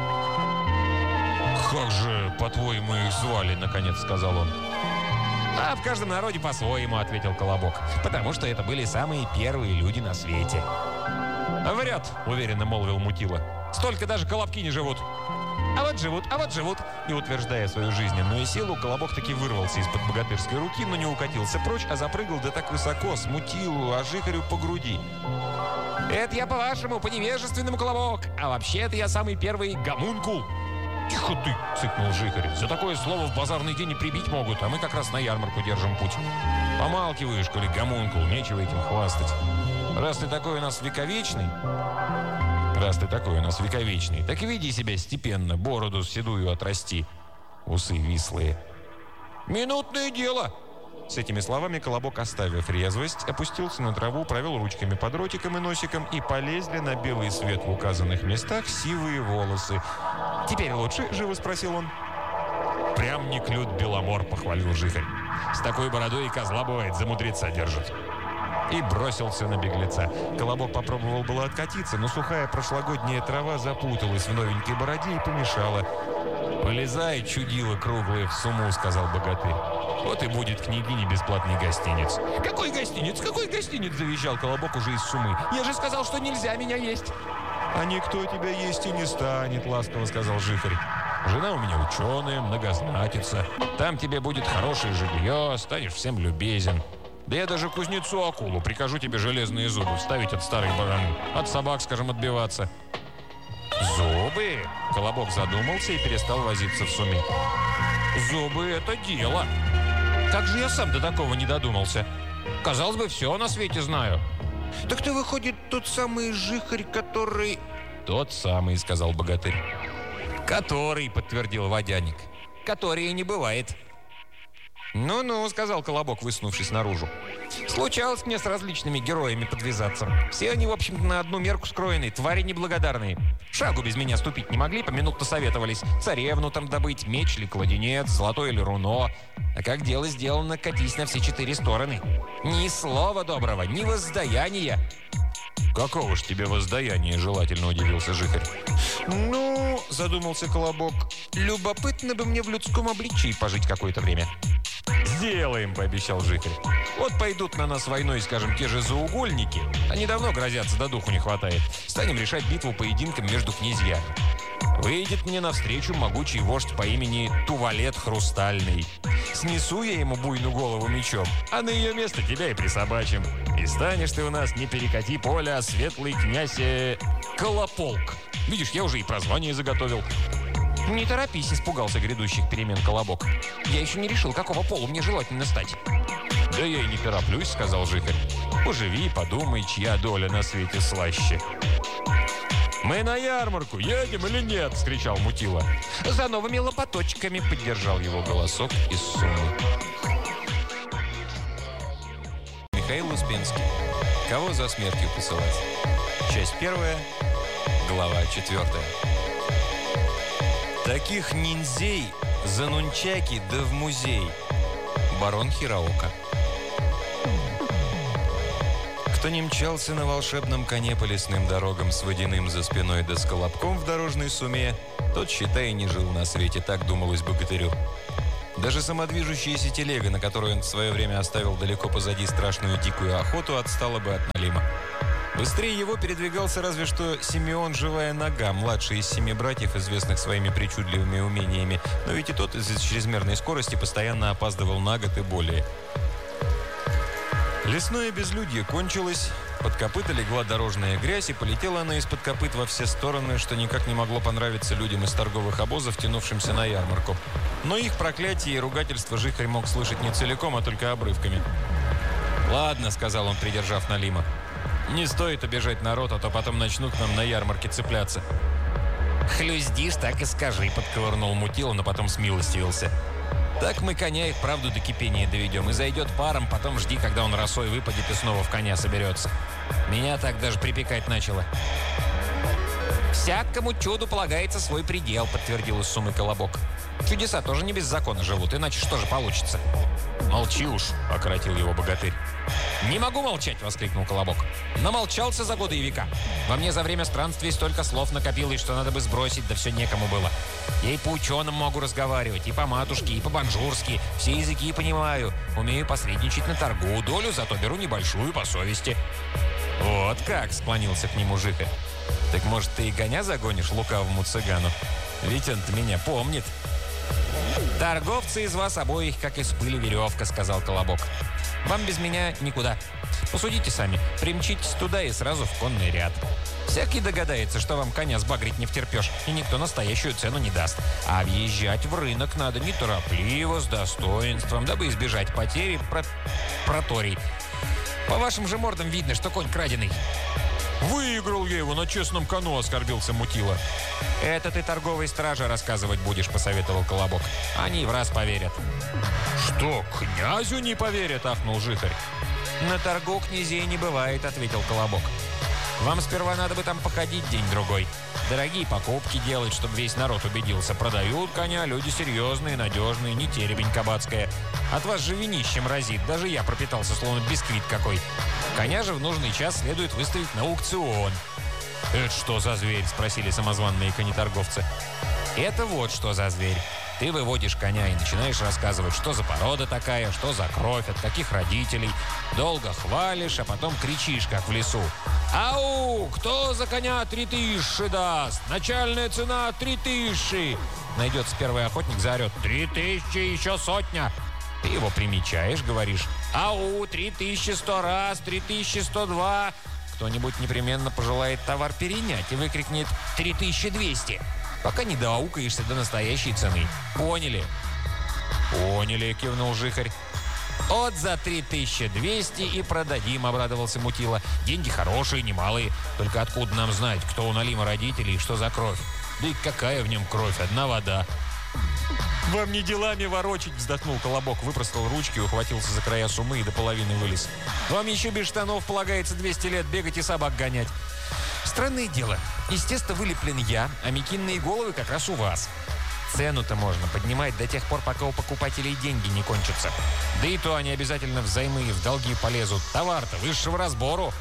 «Как же, по-твоему, их звали?» — наконец сказал он. «А в каждом народе по-своему», — ответил Колобок. «Потому что это были самые первые люди на свете». «Врет», — уверенно молвил Мутила. «Столько даже колобки не живут». «А вот живут, а вот живут». И, утверждая свою жизненную силу, Колобок таки вырвался из-под богатырской руки, но не укатился прочь, а запрыгал да так высоко, с Мутилу, а Жихарю по груди. «Это я по-вашему, по-невежественному, Колобок. А вообще-то я самый первый гомункул». «Тихо ты!» — цыкнул Жихарь. «За такое слово в базарный день и прибить могут, а мы как раз на ярмарку держим путь. Помалкиваешь, коли гомункул, нечего этим хвастать. Раз ты такой у нас вековечный, так веди себя степенно, бороду седую отрасти, усы вислые». «Минутное дело!» С этими словами Колобок, оставив резвость, опустился на траву, провел ручками под ротиком и носиком, и полезли на белый свет в указанных местах сивые волосы. «Теперь лучше?» – живо спросил он. «Прям не клют Беломор», – похвалил Жихарь. «С такой бородой и козла, бывает, за мудреца держит». И бросился на беглеца. Колобок попробовал было откатиться, но сухая прошлогодняя трава запуталась в новенькой бороде и помешала. «Полезай, чудило круглое, в сумму», — сказал богатырь. «Вот и будет княгине бесплатный гостиниц». «Какой гостиниц? Какой гостиниц?» — завизжал Колобок уже из суммы. «Я же сказал, что нельзя меня есть». «А никто тебя есть и не станет», — ласково сказал Жихарь. «Жена у меня ученая, многознатица. Там тебе будет хорошее жилье, станешь всем любезен. Да я даже кузнецу акулу прикажу тебе железные зубы вставить от старой бараны. От собак, скажем, отбиваться». «Зубы?» — Колобок задумался и перестал возиться в сумме. «Зубы — это дело. Как же я сам до такого не додумался? Казалось бы, все на свете знаю». «Так ты, выходит, тот самый Жихарь, который...» «Тот самый», — сказал богатырь. «Который», — подтвердил водяник. «Который и не бывает». «Ну-ну», — сказал Колобок, высунувшись наружу. «Случалось мне с различными героями подвязаться. Все они, в общем-то, на одну мерку скроены, твари неблагодарные. Шагу без меня ступить не могли, поминутно советовались. Царевну там добыть, меч или кладенец, золотое или руно. А как дело сделано, катись на все 4 стороны. Ни слова доброго, ни воздаяния». «Какого ж тебе воздаяния?» — желательно удивился Жихарь. «Ну, — задумался Колобок, — любопытно бы мне в людском обличии пожить какое-то время». «Сделаем», — пообещал Жихарь. «Вот пойдут на нас войной, скажем, те же заугольники. Они давно грозятся, да духу не хватает. Станем решать битву поединком между князьями. Выйдет мне навстречу могучий вождь по имени Тувалет Хрустальный. Снесу я ему буйную голову мечом, а на ее место тебя и присобачим. И станешь ты у нас не перекати поля, а светлый князь Колополк. Видишь, я уже и прозвание заготовил». «Не торопись», — испугался грядущих перемен Колобок. «Я еще не решил, какого пола мне желательно стать». «Да я и не тороплюсь», — сказал Жихарь. «Поживи, подумай, чья доля на свете слаще». «Мы на ярмарку, едем или нет?» — вскричал Мутила. «За новыми лопаточками», — поддержал его голосок из суммы. Михаил Успенский. Кого за смертью посылать? Часть 1, глава 4. Таких ниндзей за нунчаки да в музей. Барон Хираока. Кто не мчался на волшебном коне по лесным дорогам с водяным за спиной да с колобком в дорожной суме, тот, считай, не жил на свете, так думалось богатырю. Даже самодвижущаяся телега, на которую он в свое время оставил далеко позади страшную дикую охоту, отстала бы от Налима. Быстрее его передвигался разве что Симеон Живая Нога, младший из 7 братьев, известных своими причудливыми умениями, но ведь и тот из-за чрезмерной скорости постоянно опаздывал на год и более. Лесное безлюдье кончилось, под копыта легла дорожная грязь, и полетела она из-под копыт во все стороны, что никак не могло понравиться людям из торговых обозов, тянувшимся на ярмарку. Но их проклятие и ругательство Жихарь мог слышать не целиком, а только обрывками. «Ладно», — сказал он, придержав Налима, — «не стоит обижать народ, а то потом начнут к нам на ярмарке цепляться». «Хлюздишь, так и скажи», — подковырнул Мутила, но потом смилостивился. «Так мы коня и вправду до кипения доведем. И зайдет паром, потом жди, когда он росой выпадет и снова в коня соберется. Меня так даже припекать начало». «Всякому чуду полагается свой предел», — подтвердил из суммы Колобок. «Чудеса тоже не без закона живут, иначе что же получится?» «Молчи уж», — окоротил его богатырь. «Не могу молчать!» — воскликнул Колобок. «Намолчался за годы и века. Во мне за время странствий столько слов накопилось, что надо бы сбросить, да все некому было. Я и по ученым могу разговаривать, и по-матушке, и по-банжурски. Все языки понимаю. Умею посредничать на торгу. Долю зато беру небольшую по совести». «Вот как!» — склонился к нему Жихарь. «Так, может, ты и коня загонишь лукавому цыгану? Ведь он-то меня помнит». «Торговцы из вас обоих, как из пыли веревка», — сказал Колобок. «Вам без меня никуда. Посудите сами. Примчитесь туда и сразу в конный ряд. Всякий догадается, что вам коня сбагрить не втерпешь, и никто настоящую цену не даст. А въезжать в рынок надо неторопливо, с достоинством, дабы избежать потери проторий. По вашим же мордам видно, что конь краденый». «Выиграл я его на честном кону», — оскорбился Мутила. «Это ты торговой страже рассказывать будешь», — посоветовал Колобок. «Они в раз поверят». «Что, князю не поверят?» — ахнул Жихарь. «На торгу князей не бывает», — ответил Колобок. «Вам сперва надо бы там походить день-другой. Дорогие покупки делать, чтобы весь народ убедился. Продают коня люди серьезные, надежные, не теребень кабацкая. От вас же винищем разит. Даже я пропитался, словно бисквит какой. Коня же в нужный час следует выставить на аукцион». «Это что за зверь?» — спросили самозванные конеторговцы. «Это вот что за зверь. Ты выводишь коня и начинаешь рассказывать, что за порода такая, что за кровь, от каких родителей. Долго хвалишь, а потом кричишь, как в лесу. «Ау! Кто за коня 3000 даст? Начальная цена 3000!» Найдется первый охотник, заорет: «3000, еще сотня!» Ты его примечаешь, говоришь: «Ау! 3100 раз, 3102!» Кто-нибудь непременно пожелает товар перенять и выкрикнет: «3200!» Пока не доаукаешься до настоящей цены. Поняли? «Поняли», — кивнул Жихарь. «От за 3200 и продадим», — обрадовался Мутила. «Деньги хорошие, немалые. Только откуда нам знать, кто у Налима родителей и что за кровь? Да и какая в нем кровь? Одна вода». «Вам не делами ворочать», — вздохнул Колобок, выпростал ручки, ухватился за края суммы и до половины вылез. «Вам еще без штанов полагается 200 лет бегать и собак гонять». «Странное дело. Естественно, вылеплен я, а мекинные головы как раз у вас. Цену-то можно поднимать до тех пор, пока у покупателей деньги не кончатся. Да и то они обязательно взаймы и в долги полезут. Товар-то высшего разбору».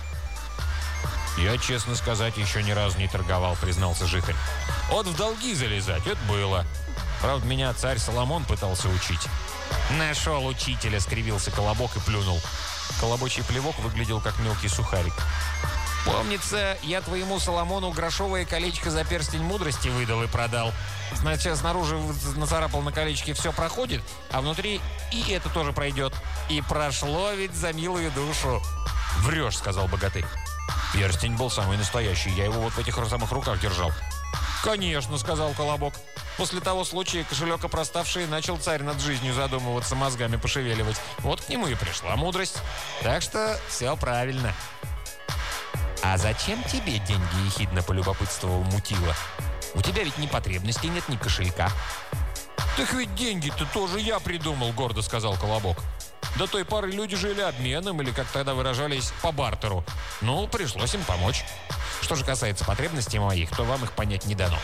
«Я, честно сказать, еще ни разу не торговал», — признался Жихарь. «Вот в долги залезать — это было. Правда, меня царь Соломон пытался учить». «Нашел учителя», — скривился Колобок и плюнул. Колобочий плевок выглядел как мелкий сухарик. «Помнится, я твоему Соломону грошовое колечко за перстень мудрости выдал и продал. Сначала снаружи нацарапал на колечке «все проходит», а внутри и это тоже пройдет. И прошло ведь за милую душу». «Врешь», — сказал богатырь. «Перстень был самый настоящий, я его вот в этих самых руках держал». «Конечно», — сказал Колобок. «После того случая кошелек опроставший начал царь над жизнью задумываться, мозгами пошевеливать. Вот к нему и пришла мудрость. Так что все правильно». «А зачем тебе деньги?» — ехидно полюбопытствовал Мутила. «У тебя ведь ни потребностей нет, ни кошелька». «Так ведь деньги-то тоже я придумал», — гордо сказал Колобок. «До той поры люди жили обменом, или, как тогда выражались, по бартеру. Ну, пришлось им помочь. Что же касается потребностей моих, то вам их понять не дано».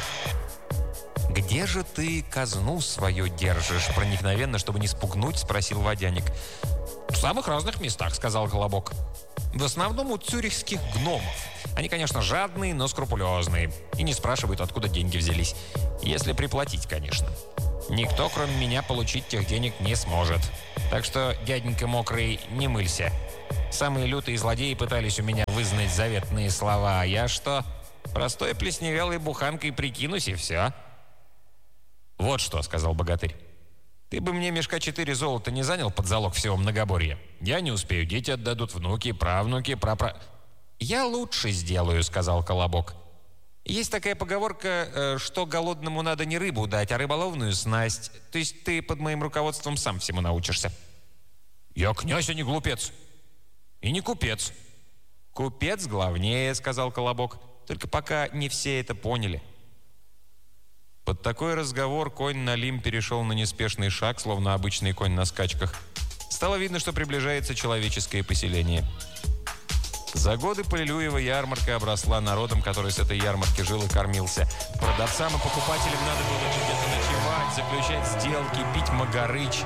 «Где же ты казну свою держишь?» — проникновенно, чтобы не спугнуть, спросил водяник. «В самых разных местах», — сказал Колобок. В основном у цюрихских гномов. Они, конечно, жадные, но скрупулезные. И не спрашивают, откуда деньги взялись. Если приплатить, конечно. Никто, кроме меня, получить тех денег не сможет. Так что, дяденька мокрый, не мылься. Самые лютые злодеи пытались у меня вызнать заветные слова. А я что? Простой плесневелой буханкой прикинусь, и все. «Вот что», — сказал богатырь. «Ты бы мне мешка 4 золота не занял под залог всего многоборья? Я не успею, дети отдадут, внуки, правнуки, «Я лучше сделаю», — сказал Колобок. «Есть такая поговорка, что голодному надо не рыбу дать, а рыболовную снасть. То есть ты под моим руководством сам всему научишься». «Я князь, а не глупец. И не купец». «Купец главнее», — сказал Колобок. «Только пока не все это поняли». Под такой разговор конь Налим перешел на неспешный шаг, словно обычный конь на скачках. Стало видно, что приближается человеческое поселение. За годы Полилюева ярмарка обросла народом, который с этой ярмарки жил и кормился. Продавцам и покупателям надо было где-то ночевать, заключать сделки, пить магарыч.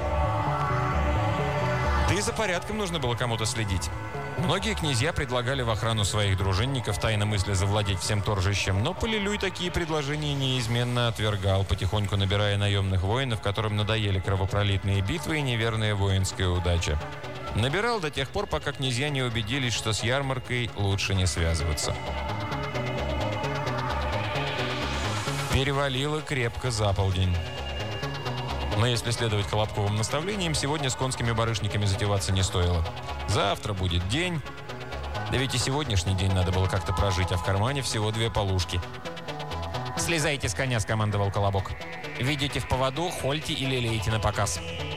Да и за порядком нужно было кому-то следить. Многие князья предлагали в охрану своих дружинников, тайно мысля завладеть всем торжищем, но Полилюй такие предложения неизменно отвергал, потихоньку набирая наемных воинов, которым надоели кровопролитные битвы и неверная воинская удача. Набирал до тех пор, пока князья не убедились, что с ярмаркой лучше не связываться. Перевалило крепко за полдень. Но если следовать Колобковым наставлениям, сегодня с конскими барышниками затеваться не стоило. Завтра будет день. Да ведь и сегодняшний день надо было как-то прожить, а в кармане всего 2 полушки. «Слезайте с коня», — скомандовал Колобок. «Видите в поводу, хольте или лейте на показ».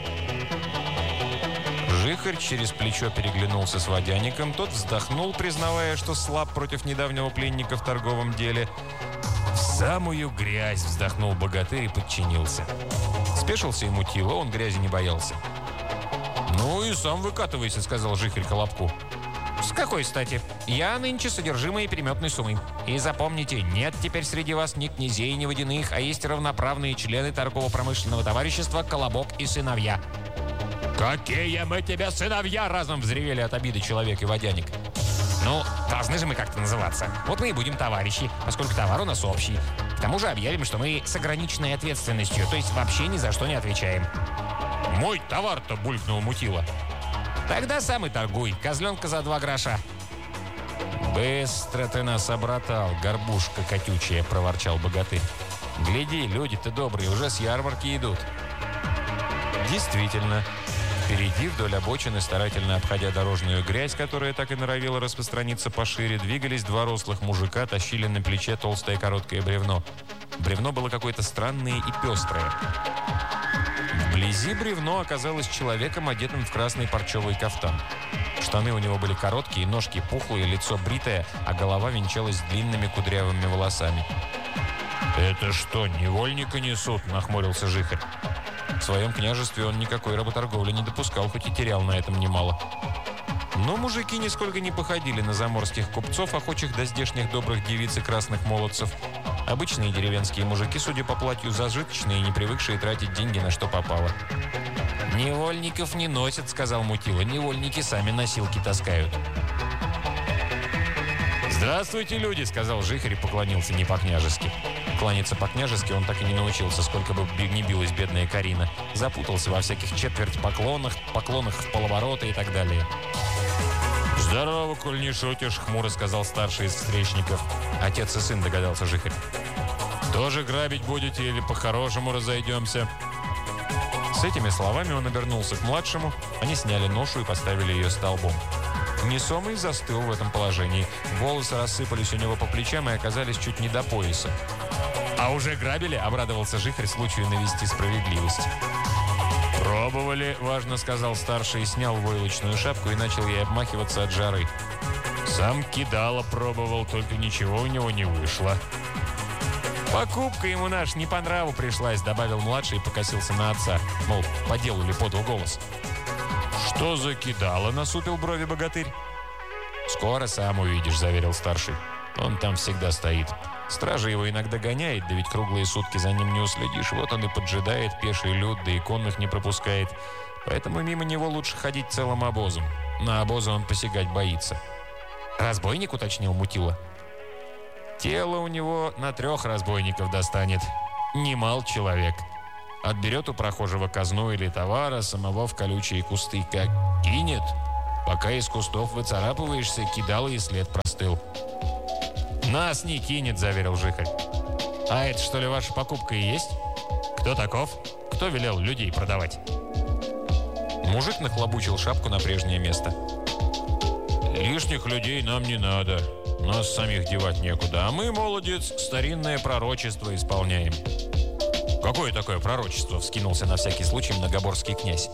Жихарь через плечо переглянулся с водяником. Тот вздохнул, признавая, что слаб против недавнего пленника в торговом деле. «В самую грязь!» — вздохнул богатырь и подчинился. Спешился ему Мутила, он грязи не боялся. «Ну и сам выкатывайся», — сказал Жихарь Колобку. «С какой стати? Я нынче содержимое переметной суммы. И запомните, нет теперь среди вас ни князей, ни водяных, а есть равноправные члены торгово-промышленного товарищества «Колобок и сыновья». «Какие мы тебе сыновья!» — разом взревели от обиды человек и водяник. «Ну, должны же мы как-то называться. Вот мы и будем товарищи, поскольку товар у нас общий. К тому же объявим, что мы с ограниченной ответственностью, то есть вообще ни за что не отвечаем». «Мой товар-то!» — булькнул Мутила. «Тогда сам и торгуй. Козленка за 2 гроша». «Быстро ты нас обратал, горбушка котючая!» — проворчал богатырь. «Гляди, люди-то добрые, уже с ярмарки идут». Действительно, впереди вдоль обочины, старательно обходя дорожную грязь, которая так и норовила распространиться пошире, двигались 2 рослых мужика, тащили на плече толстое короткое бревно. Бревно было какое-то странное и пестрое. Вблизи бревно оказалось человеком, одетым в красный парчевый кафтан. Штаны у него были короткие, ножки пухлые, лицо бритое, а голова венчалась длинными кудрявыми волосами. «Это что, невольника несут?» — нахмурился Жихарь. В своем княжестве он никакой работорговли не допускал, хоть и терял на этом немало. Но мужики нисколько не походили на заморских купцов, охочих до здешних добрых девиц и красных молодцев. Обычные деревенские мужики, судя по платью, зажиточные, не привыкшие тратить деньги на что попало. «Невольников не носят», — сказал Мутила. «Невольники сами носилки таскают». «Здравствуйте, люди», — сказал Жихарь и поклонился не по-княжески. Кланяться по-княжески он так и не научился, сколько бы ни билась бедная Карина. Запутался во всяких четверть поклонах в полоборота и так далее. «Здорово, коль не шутишь», — хмуро сказал старший из встречников. Отец и сын, догадался Жихарь. «Тоже грабить будете или по-хорошему разойдемся?» С этими словами он обернулся к младшему. Они сняли ношу и поставили ее столбом. Несомый застыл в этом положении. Волосы рассыпались у него по плечам и оказались чуть не до пояса. «А уже грабили?» — обрадовался Жихарь случаю навести справедливость. «Пробовали», — важно сказал старший, и снял войлочную шапку и начал ей обмахиваться от жары. «Сам кидало пробовал, только ничего у него не вышло». «Покупка ему наш не по нраву пришлась», — добавил младший и покосился на отца. Мол, по делу ли подал голос. «Что за кидало?» — насупил брови богатырь. «Скоро сам увидишь», — заверил старший. «Он там всегда стоит. Стража его иногда гоняет, да ведь круглые сутки за ним не уследишь. Вот он и поджидает пеший люд, да и конных не пропускает. Поэтому мимо него лучше ходить целым обозом. На обозы он посягать боится. «Разбойник?» — уточнил Мутила. «Тело у него на 3 разбойников достанет. Немал человек. Отберет у прохожего казну или товара, самого в колючие кусты как кинет. Пока из кустов выцарапываешься, кидал и след простыл». «Нас не кинет», — заверил Жихарь. «А это, что ли, ваша покупка и есть? Кто таков? Кто велел людей продавать?» Мужик нахлобучил шапку на прежнее место. «Лишних людей нам не надо. Нас самих девать некуда. А мы, молодец, старинное пророчество исполняем». «Какое такое пророчество?» — вскинулся на всякий случай многоборский князь.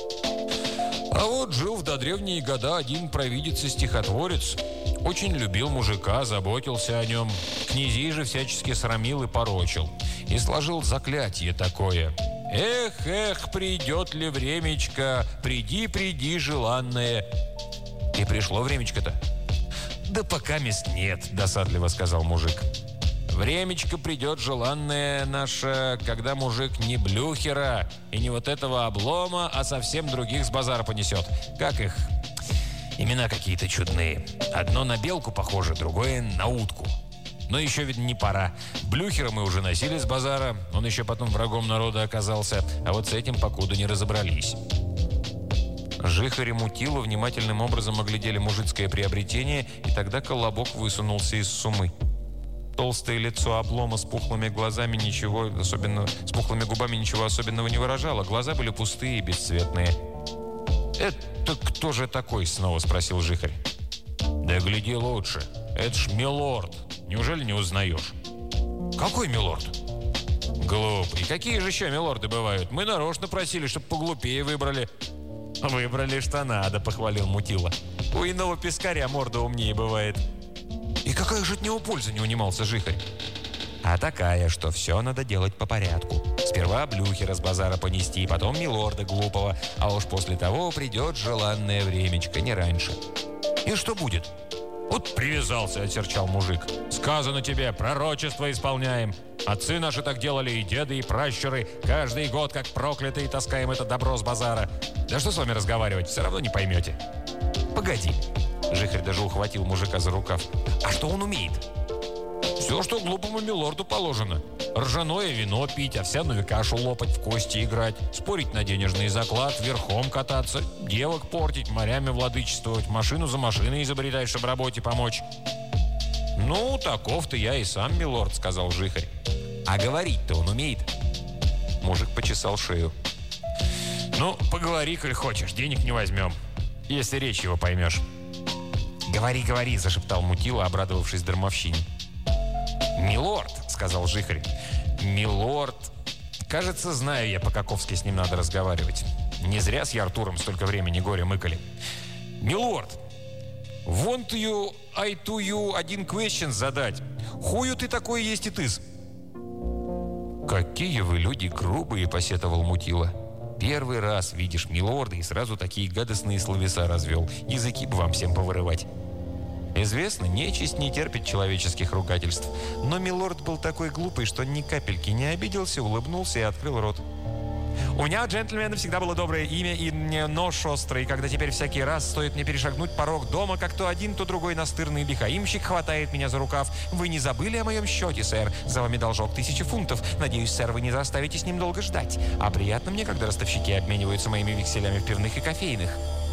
«А вот жил в додревние года один провидец и стихотворец. Очень любил мужика, заботился о нем. Князей же всячески срамил и порочил. И сложил заклятие такое. Эх, эх, придет ли времечко, приди, приди, желанное». «И пришло времечко-то?» «Да пока мест нет», — досадливо сказал мужик. «Времечко придет желанное наше, когда мужик не блюхера и не вот этого облома, а совсем других с базара понесет. Как их? Имена какие-то чудные. Одно на белку похоже, другое на утку. Но еще, видно, не пора. Блюхера мы уже носили с базара, он еще потом врагом народа оказался, а вот с этим покуда не разобрались». Жихарь и Мутила внимательным образом оглядели мужицкое приобретение, и тогда Колобок высунулся из сумы. Толстое лицо облома с пухлыми глазами с пухлыми губами ничего особенного не выражало. Глаза были пустые и бесцветные. «Это кто же такой?» — снова спросил Жихарь. «Да гляди лучше. Это ж милорд. Неужели не узнаешь?» «Какой милорд?» «Глупый. Какие же еще милорды бывают? Мы нарочно просили, чтобы поглупее выбрали». «Выбрали, что надо», — похвалил Мутила. «У иного пескаря морда умнее бывает». «И какая же от него польза?» — не унимался Жихарь. «А такая, что все надо делать по порядку. Сперва блюхера с базара понести, потом милорда глупого, а уж после того придет желанное времечко, не раньше». «И что будет?» «Вот привязался», — отсерчал мужик. «Сказано тебе, пророчество исполняем. Отцы наши так делали, и деды, и пращуры. Каждый год, как проклятые, таскаем это добро с базара. Да что с вами разговаривать, все равно не поймете». «Погоди». Жихарь даже ухватил мужика за рукав. «А что он умеет?» «Все, что глупому милорду положено. Ржаное вино пить, овсяную кашу лопать, в кости играть, спорить на денежный заклад, верхом кататься, девок портить, морями владычествовать, машину за машиной изобретать, чтобы работе помочь». «Ну, таков-то я и сам, милорд», — сказал Жихарь. «А говорить-то он умеет?» Мужик почесал шею. «Ну, поговори, коль хочешь, денег не возьмем, если речь его поймешь». «Говори, говори», — зашептал Мутила, обрадовавшись дармовщине. «Милорд», — сказал Жихарь. «Милорд. Кажется, знаю я, по-каковски с ним надо разговаривать. Не зря с Яртуром столько времени горе мыкали. Милорд, want you, I to you один question задать. Хую ты такой есть и тыз». «Какие вы люди грубые», — посетовал Мутила. «Первый раз видишь милорда и сразу такие гадостные словеса развел. Языки бы вам всем повырывать». Известно, нечисть не терпит человеческих ругательств. Но милорд был такой глупый, что ни капельки не обиделся, улыбнулся и открыл рот. «У меня, джентльмена, всегда было доброе имя и нож острый, когда теперь всякий раз стоит мне перешагнуть порог дома, как то один, то другой настырный лихаимщик хватает меня за рукав. Вы не забыли о моем счете, сэр? За вами должок 1000 фунтов. Надеюсь, сэр, вы не заставите с ним долго ждать. А приятно мне, когда ростовщики обмениваются моими векселями в пивных и кофейных».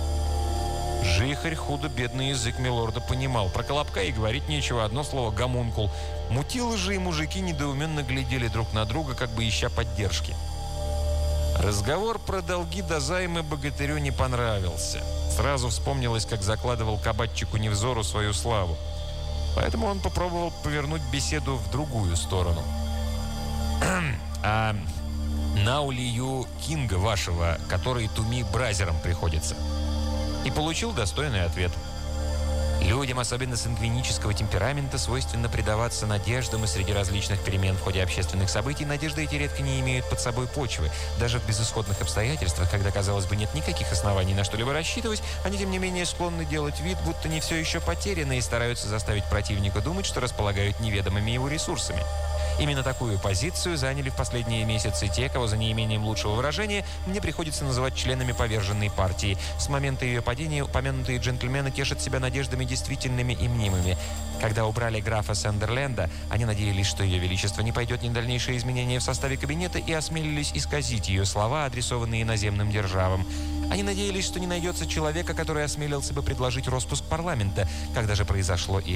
Жихарь худо-бедный язык милорда понимал. Про Колобка и говорить нечего, одно слово «гомункул». Мутилы же и мужики недоуменно глядели друг на друга, как бы ища поддержки. Разговор про долги до займы богатырю не понравился. Сразу вспомнилось, как закладывал кабачику Невзору свою славу. Поэтому он попробовал повернуть беседу в другую сторону. «А наулию Кинга вашего, который Туми Бразером приходится?» И получил достойный ответ. Людям, особенно сангвинического темперамента, свойственно предаваться надеждам, и среди различных перемен в ходе общественных событий надежды эти редко не имеют под собой почвы. Даже в безысходных обстоятельствах, когда, казалось бы, нет никаких оснований на что-либо рассчитывать, они, тем не менее, склонны делать вид, будто не все еще потеряно, и стараются заставить противника думать, что располагают неведомыми его ресурсами. Именно такую позицию заняли в последние месяцы те, кого за неимением лучшего выражения мне приходится называть членами поверженной партии. С момента ее падения упомянутые джентльмены тешат себя надеждами действительными и мнимыми. Когда убрали графа Сандерленда, они надеялись, что ее величество не пойдет ни на дальнейшие изменения в составе кабинета и осмелились исказить ее слова, адресованные иноземным державам. Они надеялись, что не найдется человека, который осмелился бы предложить распуск парламента. Когда же произошло и